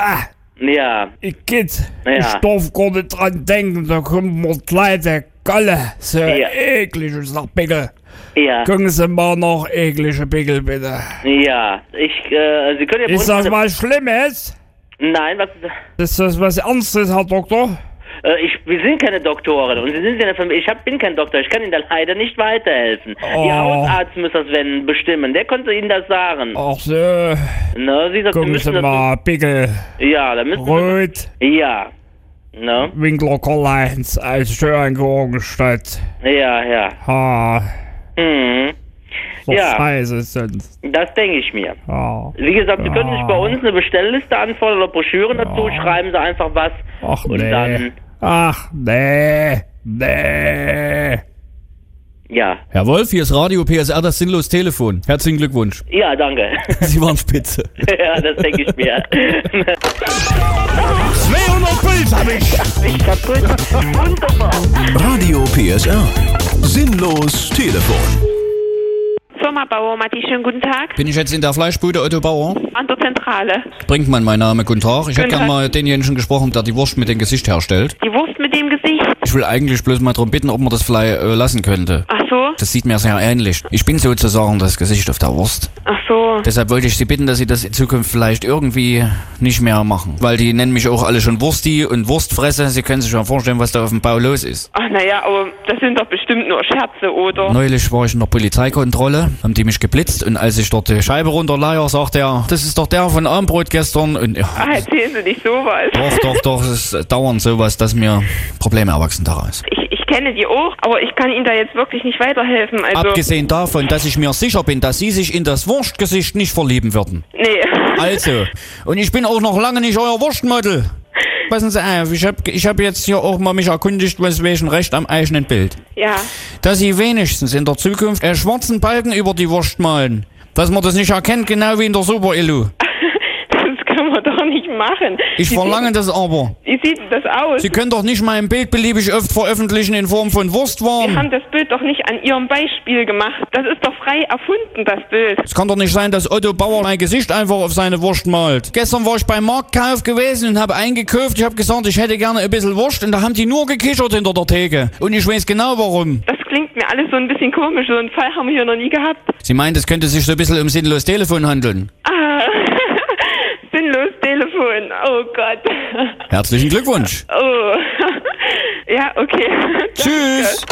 Ja. Ich geht. Ja. Ich darf gar nicht dran denken, da kommt mir gleich der Galle. So Ja. eklig ist der Pickel. Ja. Gucken Sie mal nach eklige Pickel, bitte. Ja. Ich, äh, Sie können ja bei Ist uns das eine- was Schlimmes? Nein, was ist das? Ist das was Ernstes, Herr Doktor? Äh, ich, wir sind keine Doktoren und Sie sind in der Familie. Ich hab, bin kein Doktor, ich kann Ihnen da leider nicht weiterhelfen. Oh. Ihr Hausarzt muss das wenn bestimmen, der konnte Ihnen das sagen. Ach so. Na, Sie, sagt, Sie Gucken müssen Sie das... mal, Pickel. Ja, da müssen Rot. Sie... Ja. No? Winkler Karl-Heinz als Steuergeorgenstadt. Ja, ja. Ha. Mhm. So Ja. scheiße sonst. Das denke ich mir. Ja. Wie gesagt, Sie können sich bei uns eine Bestellliste anfordern oder Broschüren dazu, schreiben Sie einfach was. Ach und nee. dann... Ach nee. Nee. Ja. Herr Wolf, hier ist Radio P S R, das sinnlos Telefon. Herzlichen Glückwunsch. Ja, danke. Sie waren spitze. Ja, das denke ich mir. zweihundert Puls hab ich. Ich kaputt. Wunderbar. Radio P S R. Sinnlos Telefon. Firma Bauer, Matti, schönen guten Tag. Bin ich jetzt in der Fleischbude Otto Bauer? An der Zentrale. Brinkmann, mein Name, guten Tag. Ich hätte Guten gern Tag. mal denjenigen gesprochen, der die Wurst mit dem Gesicht herstellt. Die Wurst mit dem Gesicht. Ich will eigentlich bloß mal darum bitten, ob man das vielleicht äh, lassen könnte. Ach so. Das sieht mir sehr ähnlich. Ich bin sozusagen das Gesicht auf der Wurst. Ach so. Deshalb wollte ich Sie bitten, dass Sie das in Zukunft vielleicht irgendwie nicht mehr machen. Weil die nennen mich auch alle schon Wursti und Wurstfresse. Sie können sich schon vorstellen, was da auf dem Bau los ist. Ach naja, aber das sind doch bestimmt nur Scherze, oder? Neulich war ich in der Polizeikontrolle, haben die mich geblitzt und als ich dort die Scheibe runterleier, sagt er, das ist doch der von Armbrot gestern und ja. Ah, erzählen Sie nicht sowas. Doch, doch, doch, es ist dauernd sowas, dass mir Probleme erwachsen daraus. Ich, ich kenne die auch, aber ich kann Ihnen da jetzt wirklich nicht weiterhelfen. Also, Abgesehen davon, dass ich mir sicher bin, dass Sie sich in das Wurstgesicht nicht verlieben würden. nee. Also, und ich bin auch noch lange nicht euer Wurstmodel. Passen Sie auf, ich hab, ich hab jetzt hier auch mal mich erkundigt, was wegen Recht am eigenen Bild. Ja. Dass Sie wenigstens in der Zukunft einen schwarzen Balken über die Wurst malen. Dass man das nicht erkennt, genau wie in der Super-Illu. Das kann man doch nicht machen. Ich Wie verlange sieht, das aber. Wie sieht das aus? Sie können doch nicht mein Bild beliebig oft veröffentlichen in Form von Wir Wurstwaren. haben das Bild doch nicht an Ihrem Beispiel gemacht. Das ist doch frei erfunden, das Bild. Es kann doch nicht sein, dass Otto Bauer mein Gesicht einfach auf seine Wurst malt. Gestern war ich beim Marktkauf gewesen und habe eingekauft. Ich habe gesagt, ich hätte gerne ein bisschen Wurst und da haben die nur gekichert hinter der Theke. Und ich weiß genau warum. Das klingt mir alles so ein bisschen komisch. So einen Fall haben wir hier noch nie gehabt. Sie meint, es könnte sich so ein bisschen um sinnlos Telefon handeln. Ah, sinnlos Telefon. Oh Gott. Herzlichen Glückwunsch. Oh. Ja, okay. Tschüss.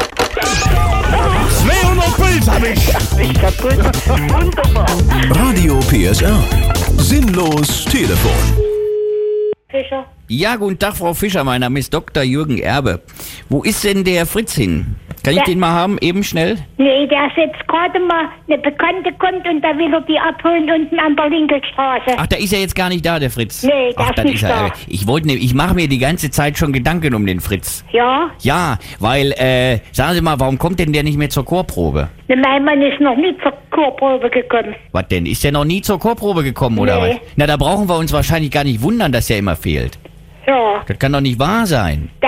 zweihundert Puls hab ich. Ich kaputt. Wunderbar. Radio P S R. Sinnlos Telefon. Fischer. Ja, guten Tag, Frau Fischer. Mein Name ist Doktor Jürgen Erbe. Wo ist denn der Fritz hin? Kann ich Ja. den mal haben, eben schnell? Nee, der ist jetzt gerade mal, eine Bekannte kommt und da will er die abholen unten an der Linkelstraße. Ach, da ist er jetzt gar nicht da, der Fritz. Nee, der Ach, ist dann nicht ist er. da. Ich wollte, ne, ich mache mir die ganze Zeit schon Gedanken um den Fritz. Ja? Ja, weil, äh, sagen Sie mal, warum kommt denn der nicht mehr zur Chorprobe? Ne, mein Mann ist noch nie zur Chorprobe gekommen. Was denn? Ist der noch nie zur Chorprobe gekommen, oder Nee. was? Na, da brauchen wir uns wahrscheinlich gar nicht wundern, dass er immer fehlt. Ja. Das kann doch nicht wahr sein. Der ist früher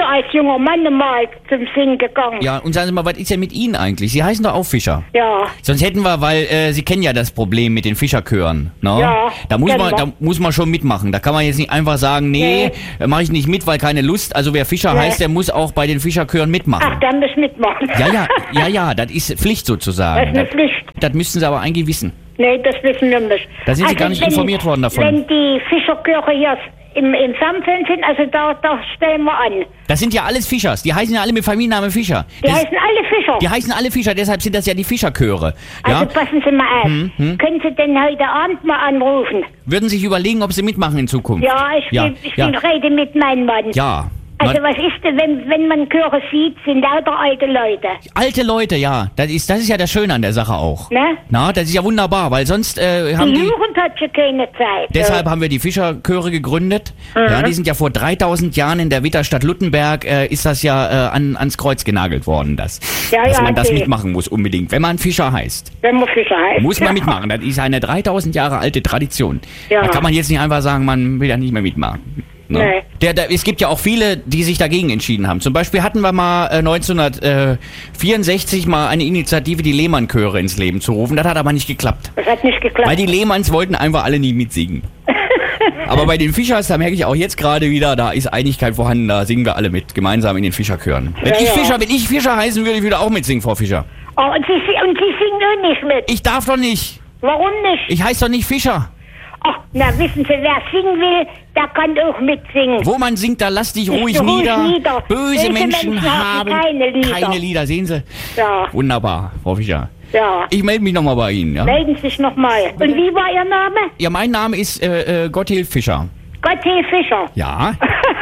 früher als junger Mann mal zum Singen gegangen. Ja, und sagen Sie mal, was ist denn mit Ihnen eigentlich? Sie heißen doch auch Fischer. Ja. Sonst hätten wir, weil äh, Sie kennen ja das Problem mit den Fischerchören. Ne? Ja, da muss man, kennen da wir. muss man schon mitmachen. Da kann man jetzt nicht einfach sagen, nee, nee. mache ich nicht mit, weil keine Lust. Also wer Fischer Nee. heißt, der muss auch bei den Fischerchören mitmachen. Ach, dann muss mitmachen. Ja, ja, ja, ja, das ist Pflicht sozusagen. Das ist eine Pflicht. Das müssten Sie aber eigentlich wissen. Nee, das wissen wir nicht. Da sind Sie gar nicht wenn, informiert worden davon. Wenn die Fischerchöre hier im, im Samfeln sind, also da, da stellen wir an. Das sind ja alles Fischers. Die heißen ja alle mit Familiennamen Fischer. Die Das- heißen alle Fischer. Die heißen alle Fischer, deshalb sind das ja die Fischerchöre. Ja? Also passen Sie mal auf. Hm, hm. Können Sie denn heute Abend mal anrufen? Würden sich überlegen, ob Sie mitmachen in Zukunft. Ja, ich, ja, bin, ich ja. bin rede mit meinem Mann. Ja. Also Man- was ist denn, wenn, wenn man Chöre sieht, sind lauter alte Leute. Alte Leute, ja. Das ist, das ist ja das Schöne an der Sache auch. Ne? Na, das ist ja wunderbar, weil sonst äh, haben Die die... Jugend hat schon keine Zeit. Deshalb haben wir die Fischerchöre gegründet. Mhm. Ja, die sind ja vor dreitausend Jahren in der Witterstadt Luttenberg, äh, ist das ja äh, an, ans Kreuz genagelt worden, das. Ja, dass ja, man das okay. mitmachen muss unbedingt. Wenn man Fischer heißt, Wenn man Fischer heißt. muss man ja. mitmachen. Das ist eine dreitausend Jahre alte Tradition. Ja. Da kann man jetzt nicht einfach sagen, man will ja nicht mehr mitmachen. Ne? Nee. Der, der, es gibt ja auch viele, die sich dagegen entschieden haben. Zum Beispiel hatten wir mal äh, neunzehnhundertvierundsechzig mal eine Initiative, die Lehmann-Chöre ins Leben zu rufen. Das hat aber nicht geklappt. Das hat nicht geklappt. Weil die Lehmanns wollten einfach alle nie mitsingen. Aber bei den Fischers, da merke ich auch jetzt gerade wieder, da ist Einigkeit vorhanden, da singen wir alle mit, gemeinsam in den Fischerchören. Wenn Ja, ich ja. Fischer, wenn ich Fischer heißen würde, ich würde auch mitsingen, Frau Fischer. Oh, und Sie, und Sie singen auch nicht mit. Ich darf doch nicht. Warum nicht? Ich heiße doch nicht Fischer. Ach, na wissen Sie, wer singen will, der kann auch mitsingen. Wo man singt, da lass dich ruhig Ist ruhig nieder. nieder. Böse Böse Menschen, Menschen haben haben keine Lieder. keine Lieder, sehen Sie? Ja, Wunderbar, Frau Fischer. ja. Ich melde mich nochmal bei Ihnen, ja? Melden Sie sich nochmal. Und wie war Ihr Name? Ja, mein Name ist äh, äh, Gotthilf Fischer. Gotthilf Fischer. Ja?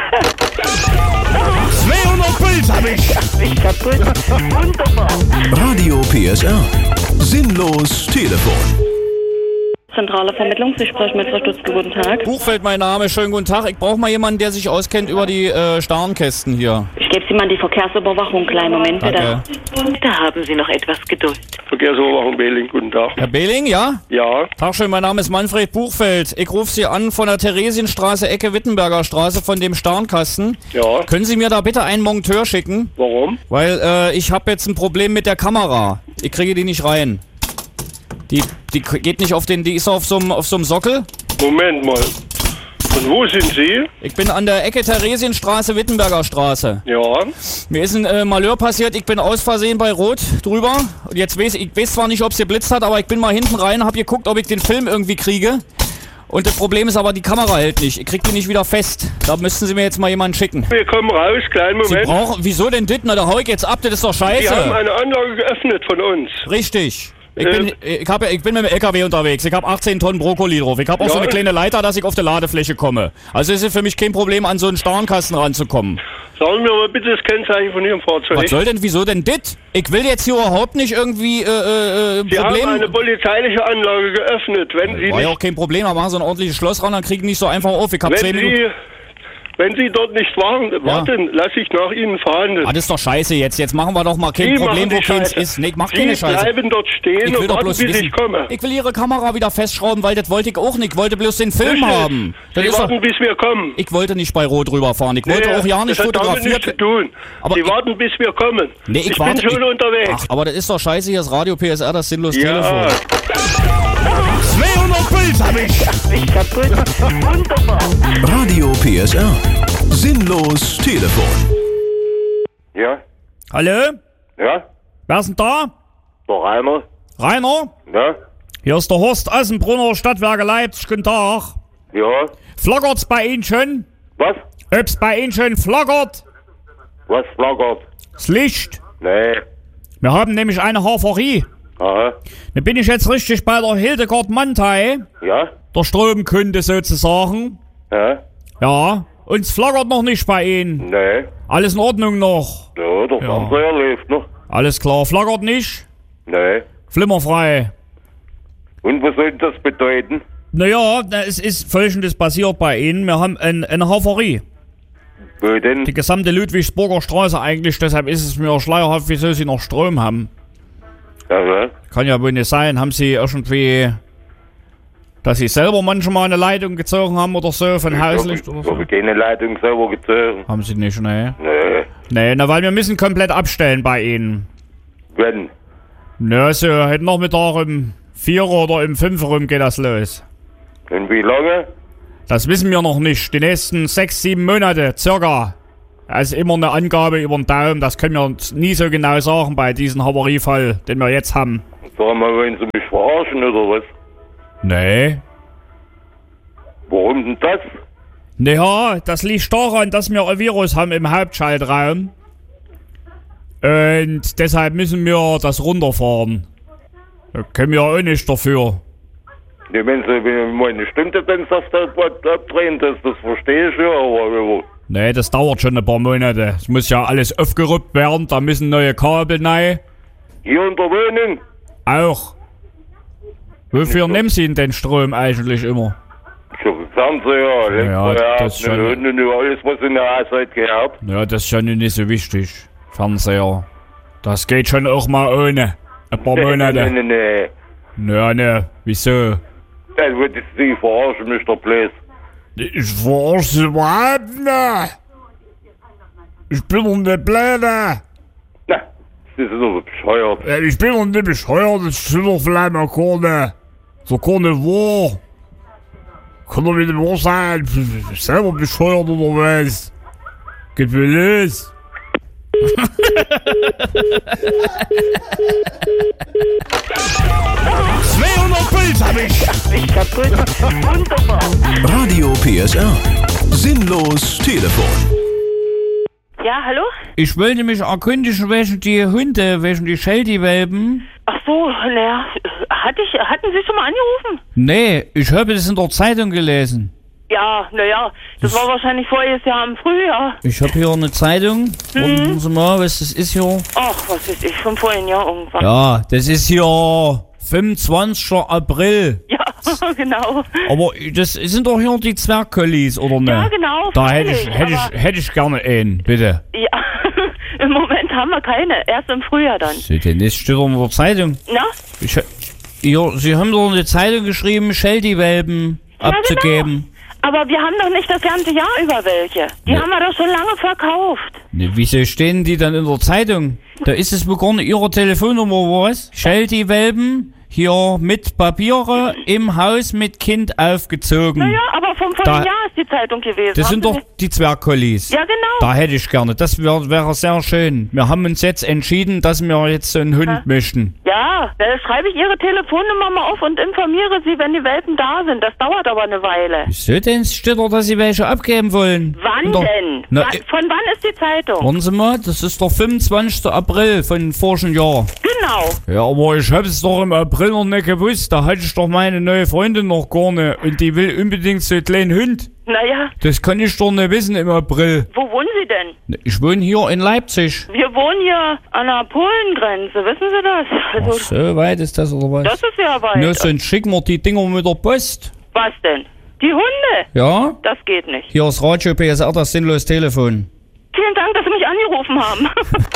zweihundert Puls hab ich. Ich kaputt. Wunderbar. Radio P S R. Sinnlos Telefon. Zentrale Vermittlung, Sie sprechen mit Frau Stutzke, guten Tag. Buchfeld mein Name, schönen guten Tag. Ich brauche mal jemanden, der sich auskennt über die äh, Starnkästen hier. Ich gebe Sie mal die Verkehrsüberwachung, kleinen Moment bitte. Danke. Da haben Sie noch etwas Geduld. Verkehrsüberwachung Behling, guten Tag. Herr Behling, ja? Ja, Tag schön, mein Name ist Manfred Buchfeld. Ich rufe Sie an von der Theresienstraße, Ecke Wittenberger Straße, von dem Starnkasten. ja. Können Sie mir da bitte einen Monteur schicken? Warum? Weil äh, ich habe jetzt ein Problem mit der Kamera. Ich kriege die nicht rein. Die, die geht nicht auf den, die ist auf so einem auf so einem Sockel. Moment mal. Und wo sind Sie? Ich bin an der Ecke Theresienstraße, Wittenberger Straße. Ja. Mir ist ein äh, Malheur passiert, ich bin aus Versehen bei Rot drüber. Und jetzt weiß ich weiß zwar nicht, ob es geblitzt hat, aber ich bin mal hinten rein, hab geguckt, ob ich den Film irgendwie kriege. Und das Problem ist aber, die Kamera hält nicht. Ich krieg die nicht wieder fest. Da müssten Sie mir jetzt mal jemanden schicken. Wir kommen raus, kleinen Sie Moment. brauchen, wieso denn dit? Na, da hau ich jetzt ab, das ist doch scheiße. Sie haben eine Anlage geöffnet von uns. Richtig. Ich Äh, bin, ich, hab, ich bin mit dem L K W unterwegs. Ich habe achtzehn Tonnen Brokkoli drauf. Ich habe auch Ja. so eine kleine Leiter, dass ich auf der Ladefläche komme. Also ist es für mich kein Problem, an so einen Starnkasten ranzukommen. Sagen wir mal bitte das Kennzeichen von Ihrem Fahrzeug. Was soll denn, wieso denn dit? Ich will jetzt hier überhaupt nicht irgendwie äh, äh, Sie Problem. haben eine polizeiliche Anlage geöffnet. Wenn Sie War ja nicht, auch kein Problem, aber machen Sie ein ordentliches Schloss ran, dann kriegen die nicht so einfach auf. Ich hab wenn zehn Minuten. Sie, wenn Sie dort nicht waren, warten, lasse ich nach Ihnen verhandeln. Ah, das ist doch scheiße jetzt. Jetzt machen wir doch mal kein Sie Problem, machen wo die keins Scheiße. ist. Nee, ich mach Sie keine Scheiße. bleiben dort stehen Ich will und doch warten, bloß bis wissen. ich komme. Ich will Ihre Kamera wieder festschrauben, weil das wollte ich auch nicht. Ich wollte bloß den Film Richtig. haben. Das Sie ist doch, warten, bis wir kommen. ich wollte nicht bei Rot rüberfahren. Ich wollte Nee, auch ja nicht das hat damit fotografiert. nichts zu tun. Aber Sie ich- warten, bis wir kommen. Nee, ich, ich warte. bin schon ich, unterwegs. Ach, aber das ist doch scheiße, hier ist Radio P S R, das sinnlos Ja. Telefon. zweihundert Puls hab ich. Ich kaputt. Wunderbar. Radio P S R. Sinnlos Telefon. Ja, Hallo? ja, Wer ist denn da? der Rainer. Rainer? Ja, Hier ist der Horst Assenbrunner, Stadtwerke Leipzig. Guten Tag. ja. Flackert's bei Ihnen schon? Was? Ob's bei Ihnen schon flackert? Was flackert? Das Licht. Nee. Wir haben nämlich eine Havarie. Aha. Da bin ich jetzt richtig bei der Hildegard Mantei, Ja, der Stromkunde sozusagen. ja, Ja, uns flackert noch nicht bei Ihnen. nee. Alles in Ordnung noch. Ja, der Ja. Fernseher läuft noch. Alles klar, flackert nicht. Nee. Flimmerfrei. Und was soll das bedeuten? Naja, na, es ist Folgendes passiert bei Ihnen. Wir haben ein, eine Havarie. Wo denn? Die gesamte Ludwigsburger Straße eigentlich, deshalb ist es mir schleierhaft, wieso Sie noch Strom haben. Ja, Kann ja wohl nicht sein. Haben Sie irgendwie, dass Sie selber manchmal eine Leitung gezogen haben oder so, von Hauslicht oder Ich so? habe keine Leitung selber gezogen. Haben Sie nicht, ne? Nee. Nee, na, weil wir müssen komplett abstellen bei Ihnen. Wenn? Na, so, heute Nachmittag um vier oder um fünf rum geht das los. Und wie lange? Das wissen wir noch nicht. Die nächsten sechs, sieben Monate, circa. Das ist immer eine Angabe über den Daumen. Das können wir uns nie so genau sagen bei diesem Havariefall, den wir jetzt haben. Sag mal, wollen Sie mich verarschen oder was? Nee. Warum denn das? Naja, das liegt daran, dass wir ein Virus haben im Hauptschaltraum. Und deshalb müssen wir das runterfahren. Da können wir auch nicht dafür. Ja, wenn Sie wenn mal eine Stunde dann das abdrehen, das, das verstehe ich ja, aber... Nee, das dauert schon ein paar Monate. Es muss ja alles aufgeruppt werden, da müssen neue Kabel rein. Hier in der Wohnung? Auch. Wofür nehmen Sie denn den Strom eigentlich immer? Für Fernseher, Elektroherd, das ist schon- und, und, und alles, was in der Haushalt gehört. Ja, das ist ja nun nicht so wichtig. Fernseher. Das geht schon auch mal ohne. Ein paar Monate. Nee, nee, nee. Ja, ne, wieso? Dann würde Sie verarschen, Mister Blaze. Ich verarsche überhaupt nicht. Ich bin doch nicht blöde. Na, Sie sind doch bescheuert. Ja, ich bin doch nicht bescheuert, das stimmt doch vielleicht mal gar nicht. So gar nicht wahr. Kann doch nicht wahr sein. Ich bin selber bescheuert oder was? Geht mir los. zweihundert Puls hab ich. Ich kaputt. Wunderbar. Radio P S R. Sinnlos Telefon. Ja, hallo? Ich wollte mich erkundigen, wegen die Hunde, wegen die Sheltie-Welpen. Ach so, naja, hatte ich, hatten Sie schon mal angerufen? Nee, ich habe das in der Zeitung gelesen. Ja, naja, das war wahrscheinlich voriges Jahr im Frühjahr. Ich habe hier eine Zeitung. Mhm. Warten Sie mal, was das ist hier. Ach, was weiß ich, vom vorigen Jahr irgendwann. Ja, das ist hier fünfundzwanzigster April. Ja, genau. Aber das sind doch hier die Zwergkollis, oder ne? Ja, genau, Da hätte ich, freilich, hätte ich, aber- hätte ich gerne einen, bitte. Ja, im Moment haben wir keine, erst im Frühjahr dann. So, denn das steht doch in der Zeitung. Na? Ich, ja, Sie haben doch in der Zeitung geschrieben, Sheltie-Welpen Ja, abzugeben. Aber wir haben doch nicht das ganze Jahr über welche. Die Nee. haben wir doch schon lange verkauft. Ne, wieso stehen die dann in der Zeitung? Da ist es wohl gar nicht Ihre Telefonnummer, oder was? Sheltie-Welpen, hier mit Papiere, im Haus mit Kind aufgezogen. Naja, aber vom vorigen Da- Jahr ist die Zeitung gewesen. Das Haben sind Sie doch nicht- die Zwergkollis. Ja, genau. Da hätte ich gerne. Das wäre wär sehr schön. Wir haben uns jetzt entschieden, dass wir jetzt so einen Hund Ja. möchten. Ja, da schreibe ich Ihre Telefonnummer mal auf und informiere Sie, wenn die Welpen da sind. Das dauert aber eine Weile. Wieso denn? Steht doch, dass Sie welche abgeben wollen. Wann Doch- denn? Na, Wann, äh, von wann ist die Zeitung? Warten Sie mal, das ist der fünfundzwanzigster April von vorigen Jahr. Genau. Ja, aber ich hab's doch im April noch nicht gewusst. Da hatte ich doch meine neue Freundin noch gar nicht. Und die will unbedingt so einen kleinen Hund. Naja, Das kann ich doch nicht wissen im April. wo wohnen Sie denn? Ich wohne hier in Leipzig. Wir wohnen hier an der Polengrenze, wissen Sie das? Ach, Also, so weit ist das oder was? das ist ja weit. Nur sonst schicken wir die Dinger mit der Post. Was denn? Die Hunde? Ja? Das geht nicht. Hier ist Radio P S R, das sinnlos Telefon. Vielen Dank, dass Sie mich angerufen haben.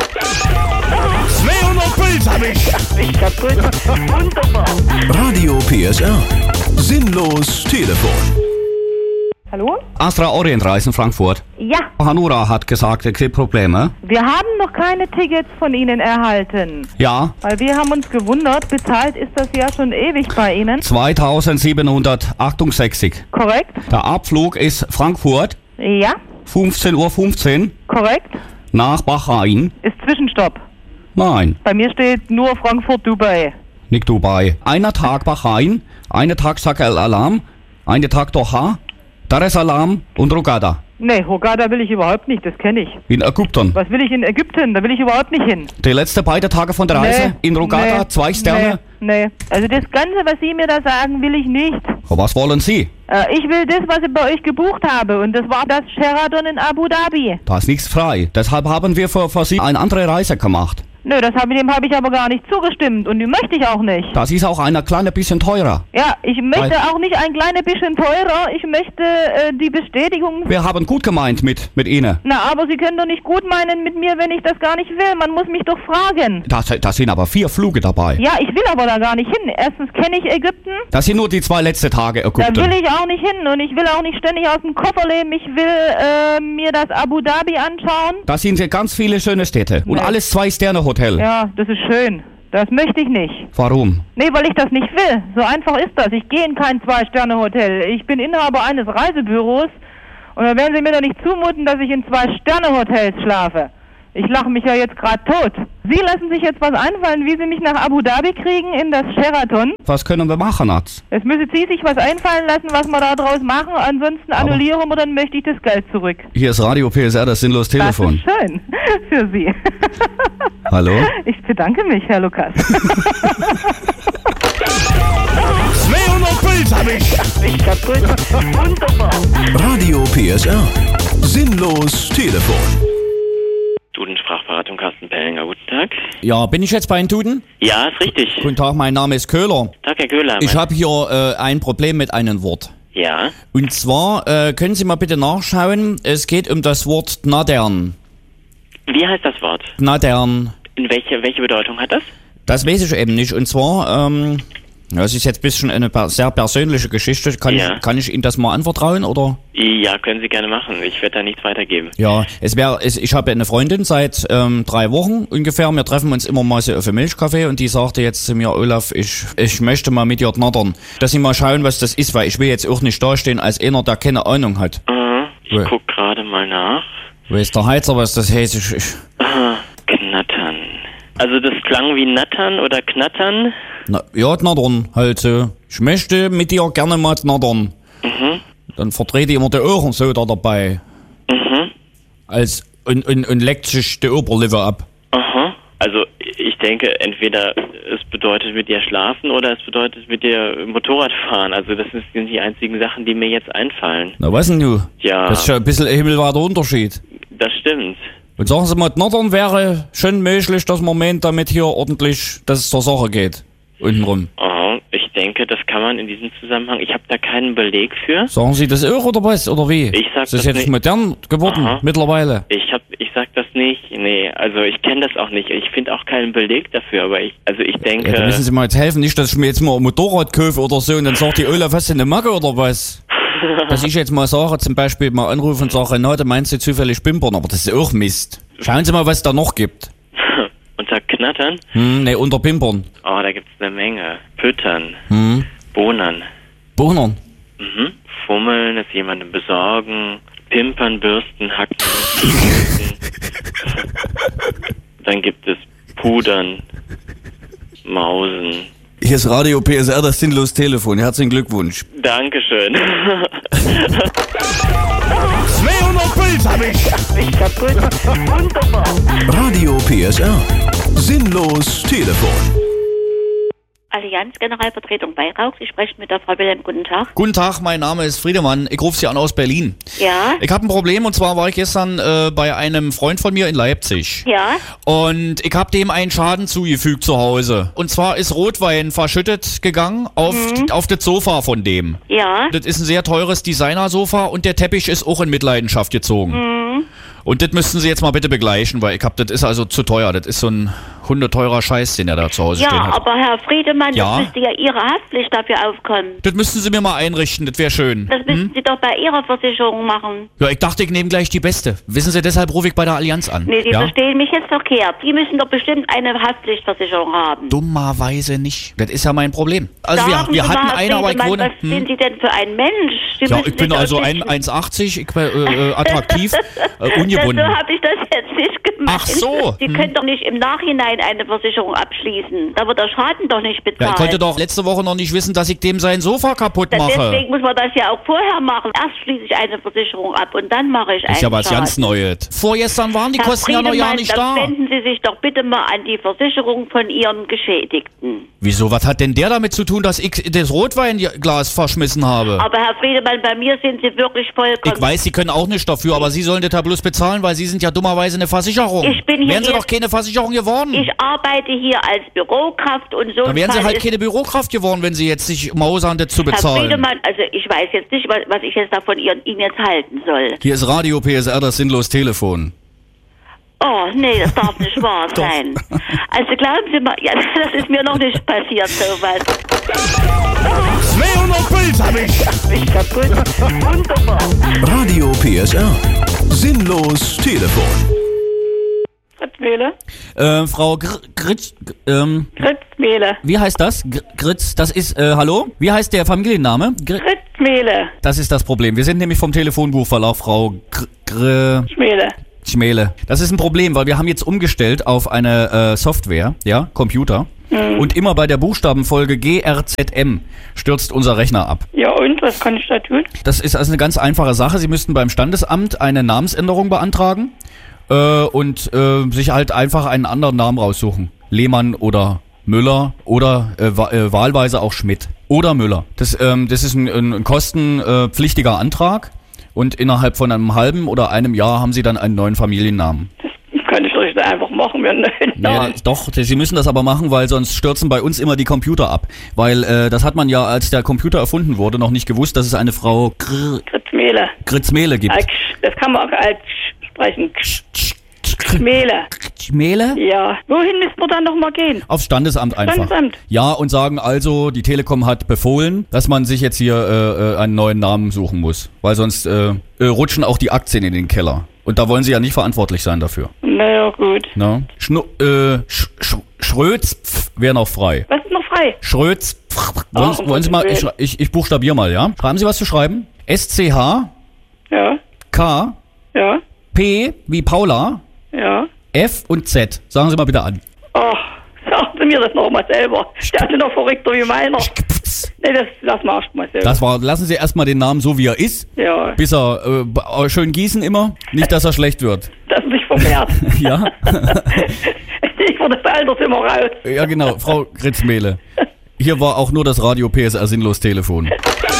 zweihundert Puls hab ich. Ich kaputt. Wunderbar. Radio P S R. Sinnlos Telefon. Hallo? Astra Orient Reisen Frankfurt. Ja, Hanura hat gesagt, es gibt Probleme. wir haben noch keine Tickets von Ihnen erhalten. Ja, Weil wir haben uns gewundert, bezahlt ist das ja schon ewig bei Ihnen. zweitausendsiebenhundertachtundsechzig. Korrekt? Der Abflug ist Frankfurt, Ja, fünfzehn Uhr fünfzehn, korrekt. nach Bahrain. Ist Zwischenstopp. Nein, Bei mir steht nur Frankfurt, Dubai. nicht Dubai. Einer Tag Bahrain, einer Tag Shah al-Alam, einer Tag Doha, Dar es Salaam und Hurghada. Nee, Hurghada will ich überhaupt nicht, das kenne ich. In Ägypten. Was will ich in Ägypten? Da will ich überhaupt nicht hin. Die letzten beiden Tage von der Reise Nee, in Hurghada, nee, zwei Sterne. Nee, nee. Also das Ganze, was Sie mir da sagen, will ich nicht. Was wollen Sie? Äh, ich will das, was ich bei euch gebucht habe. Und das war das Sheraton in Abu Dhabi. Da ist nichts frei. Deshalb haben wir für, für Sie eine andere Reise gemacht. Nö, das hab, dem habe ich aber gar nicht zugestimmt und die möchte ich auch nicht. Das ist auch ein kleines bisschen teurer. Ja, ich möchte Weil- auch nicht ein kleines bisschen teurer. Ich möchte äh, die Bestätigung... Wir haben gut gemeint mit, mit Ihnen. Na, aber Sie können doch nicht gut meinen mit mir, wenn ich das gar nicht will. Man muss mich doch fragen. Da, da sind aber vier Flüge dabei. Ja, ich will aber da gar nicht hin. Erstens kenne ich Ägypten. Das sind nur die zwei letzten Tage Ägypten. Da will ich auch nicht hin und ich will auch nicht ständig aus dem Koffer leben. Ich will äh, mir das Abu Dhabi anschauen. Da sind ganz viele schöne Städte. Und Nee. alles Zwei-Sterne-Hotel. Ja, das ist schön. Das möchte ich nicht. Warum? Nee, weil ich das nicht will. So einfach ist das. Ich gehe in kein Zwei-Sterne-Hotel. Ich bin Inhaber eines Reisebüros und da werden Sie mir doch nicht zumuten, dass ich in Zwei-Sterne-Hotels schlafe. Ich lache mich ja jetzt gerade tot. Sie lassen sich jetzt was einfallen, wie Sie mich nach Abu Dhabi kriegen in das Sheraton. Was können wir machen, Arzt? Jetzt müssen Sie sich was einfallen lassen, was wir da draus machen. Ansonsten annullieren wir, dann möchte ich das Geld zurück. Hier ist Radio P S R, das sinnlos Telefon. Das ist schön für Sie. Hallo? Ich bedanke mich, Herr Lukas. zweihundert Puls hab ich. Ich kaputt. Wunderbar. Radio P S R. Sinnlos Telefon. Duden-Sprachberatung, Carsten Pellinger, guten Tag. Ja, bin ich jetzt bei den Duden? Ja, ist richtig. Guten Tag, mein Name ist Köhler. Tag, Herr Köhler. Ich mein- habe hier äh, ein Problem mit einem Wort. Ja, Und zwar, äh, können Sie mal bitte nachschauen, es geht um das Wort Gnadern. wie heißt das Wort? Gnadern. In welche, welche Bedeutung hat das? Das weiß ich eben nicht. Und zwar, ähm, das ist jetzt ein bisschen eine per sehr persönliche Geschichte. Kann, Ja. ich, kann ich Ihnen das mal anvertrauen, oder? Ja, können Sie gerne machen. Ich werde da nichts weitergeben. Ja, es wäre, es, ich habe eine Freundin seit ähm, drei Wochen ungefähr. Wir treffen uns immer mal so auf einem Milchkaffee und die sagte jetzt zu mir, Olaf, ich, ich möchte mal mit dir knattern. Dass Sie mal schauen, was das ist, weil ich will jetzt auch nicht dastehen als einer, der keine Ahnung hat. Aha, ich Ja. guck gerade mal nach. Weiß der Heizer, was das heißt? Ich, ich, Aha, knattern. Also das klang wie nattern oder knattern. na, ja, knattern, halt so. Ich möchte mit dir gerne mal knattern. Mhm, Dann verdreht die immer die Ohren so da dabei. mhm, Als, und, und, und leckt sich die Oberlippe ab. aha. Also ich denke, entweder es bedeutet mit dir schlafen oder es bedeutet mit dir Motorrad fahren. Also das sind die einzigen Sachen, die mir jetzt einfallen. Na, was denn du? Ja. Das ist schon ein bisschen ein himmelweiter Unterschied. Das stimmt. Und sagen Sie mal, knattern wäre schon möglich, dass man meint, damit hier ordentlich, dass es zur Sache geht. Untenrum. Aha, ich denke, das kann man in diesem Zusammenhang. Ich habe da keinen Beleg für. Sagen Sie das auch oder was? Oder wie? Ich sag das ist das jetzt nicht. modern geworden Aha. mittlerweile. Ich hab, ich sag das nicht. Nee, also ich kenne das auch nicht. Ich finde auch keinen Beleg dafür, aber ich, also ich denke. Ja, da müssen Sie mal jetzt helfen, nicht, dass ich mir jetzt mal ein Motorrad kaufe oder so und dann sagt die Olaf, hast du eine Macke oder was? Dass ich jetzt mal sage, zum Beispiel mal anrufe und sage, Renate, meinst du zufällig Pimpern? Aber das ist auch Mist. Schauen Sie mal, was es da noch gibt. Unter Knattern? Hm, ne, unter Pimpern. Oh, da gibt's eine Menge. Füttern, Hm. Bohnern, Bohnern. mhm. Fummeln, es jemandem besorgen, Pimpern, Bürsten, Hacken, Bürsten. Dann gibt es Pudern, Mausen. Hier ist Radio P S R, das sinnlos Telefon. Herzlichen Glückwunsch. Dankeschön. zweihundert Puls hab ich. Ich kaputt. Wunderbar. Radio P S R. Sinnlos Telefon. Allianz Generalvertretung Weihrauch. Sie sprechen mit der Frau Wilhelm. Guten Tag. Guten Tag, mein Name ist Friedemann. Ich rufe Sie an aus Berlin. Ja. Ich habe ein Problem und zwar war ich gestern äh, bei einem Freund von mir in Leipzig. Ja. Und ich habe dem einen Schaden zugefügt zu Hause. Und zwar ist Rotwein verschüttet gegangen auf, Mhm. auf das Sofa von dem. Ja. Das ist ein sehr teures Designersofa und der Teppich ist auch in Mitleidenschaft gezogen. Mhm. Und das müssten Sie jetzt mal bitte begleichen, weil ich hab, das ist also zu teuer. Das ist so ein hundeteurer Scheiß, den er da zu Hause Ja, stehen hat. aber Herr Friedemann, Ja. das müsste ja Ihre Haftpflicht dafür aufkommen. Das müssten Sie mir mal einrichten, das wäre schön. Das müssten Sie doch bei Ihrer Versicherung machen. Ja, ich dachte, ich nehme gleich die beste. Wissen Sie, deshalb rufe ich bei der Allianz an. Nee, Sie ja? verstehen mich jetzt verkehrt. Sie müssen doch bestimmt eine Haftpflichtversicherung haben. Dummerweise nicht. Das ist ja mein Problem. Also wir, Sagen wir Sie hatten mal, Herr eine, aber ich Friedemann, wohne... was Hm? sind Sie denn für ein Mensch? Sie Ja, müssen ich bin sich also doch ein nicht- eins achtzig, ich bin äh, äh, attraktiv, äh, ungebunden. So habe ich das jetzt nicht gemeint. Ach so, Sie hm. können doch nicht im Nachhinein eine Versicherung abschließen. Da wird der Schaden doch nicht Ja, bezahlt. ich konnte doch letzte Woche noch nicht wissen, dass ich dem sein Sofa kaputt Da- mache. Deswegen muss man das ja auch vorher machen. Erst schließe ich eine Versicherung ab und dann mache ich einen Ist ja was Schaden. ganz Neues. Vorgestern waren die Herr Kosten ja noch ja Friedemann, nicht dann da. wenden Sie sich doch bitte mal an die Versicherung von Ihrem Geschädigten. Wieso, was hat denn der damit zu tun, dass ich das Rotweinglas verschmissen habe? Aber Herr Friedemann, bei mir sind Sie wirklich vollkommen... Ich weiß, Sie können auch nicht dafür, aber Sie sollen das ja bloß bezahlen, weil Sie sind ja dummerweise eine Versicherung. Ich bin hier Wären Sie Ihr- doch keine Versicherung geworden. Ich ich arbeite hier als Bürokraft und so. Da wären Sie Fall halt ist- keine Bürokraft geworden, wenn Sie jetzt sich mausern, das zu Herr bezahlen. Friedemann, also ich weiß jetzt nicht, was, was ich jetzt da von Ihnen, Ihnen jetzt halten soll. Hier ist Radio P S R, das sinnlos Telefon. Oh, nee, das darf nicht wahr sein. Also glauben Sie mal, ja, das ist mir noch nicht passiert, sowas. zweihundert Puls hab ich. Ich kaputt. Wunderbar. Radio P S R. Sinnlos Telefon. Fritzmühle. Äh, Frau Gr Gritz, ähm, Fritzmühle. wie heißt das? Gr Gritz, das ist, äh, hallo? Wie heißt der Familienname? Gr Fritzmühle. Das ist das Problem. Wir sind nämlich vom Telefonbuchverlag, Frau Gr Gr Schmiele. Schmele. Das ist ein Problem, weil wir haben jetzt umgestellt auf eine äh, Software, ja, Computer. Mhm. Und immer bei der Buchstabenfolge G R Z M stürzt unser Rechner ab. Ja, und was kann ich da tun? Das ist also eine ganz einfache Sache. Sie müssten beim Standesamt eine Namensänderung beantragen äh, und äh, sich halt einfach einen anderen Namen raussuchen. Lehmann oder Müller oder äh, wa äh, wahlweise auch Schmidt oder Müller. Das, ähm, das ist ein, ein kostenpflichtiger äh, Antrag und innerhalb von einem halben oder einem Jahr haben Sie dann einen neuen Familiennamen. Kann ich doch nicht einfach machen, wir Ja, doch, Sie müssen das aber machen, weil sonst stürzen bei uns immer die Computer ab. Weil äh, das hat man ja, als der Computer erfunden wurde, noch nicht gewusst, dass es eine Frau Gr Kritzmele. Kritzmele gibt. Das kann man auch als sprechen. Schmele. Schmele? Ja. Wohin müssen wir dann nochmal gehen? Aufs Standesamt einfach. Standesamt. Ja, und sagen also, die Telekom hat befohlen, dass man sich jetzt hier äh, äh, einen neuen Namen suchen muss. Weil sonst äh, äh, rutschen auch die Aktien in den Keller. Und da wollen Sie ja nicht verantwortlich sein dafür. Naja, gut. Na? Schnu äh, Sch Sch Schrötz wäre noch frei. Was ist noch frei? Schrötz. Pff, wollen, Ach, um wollen Sie mal, Gottes ich, ich, ich buchstabiere mal, ja? Schreiben Sie was zu schreiben? S C H Ja. K Ja. P wie Paula Ja. F und Z. Sagen Sie mal bitte an. Ach, sagen Sie mir das nochmal selber. Der ist noch verrückter wie meiner. Nee, das lassen wir erst mal selber. Das war, lassen Sie erstmal den Namen so, wie er ist. Ja. Bis er äh, b- schön gießen immer. Nicht, dass er schlecht wird. Das ist nicht vermehrt. Ja? Ich wurde das Alter immer raus. Ja, genau. Frau Kritzmele. Hier war auch nur das Radio P S R Sinnlos Telefon.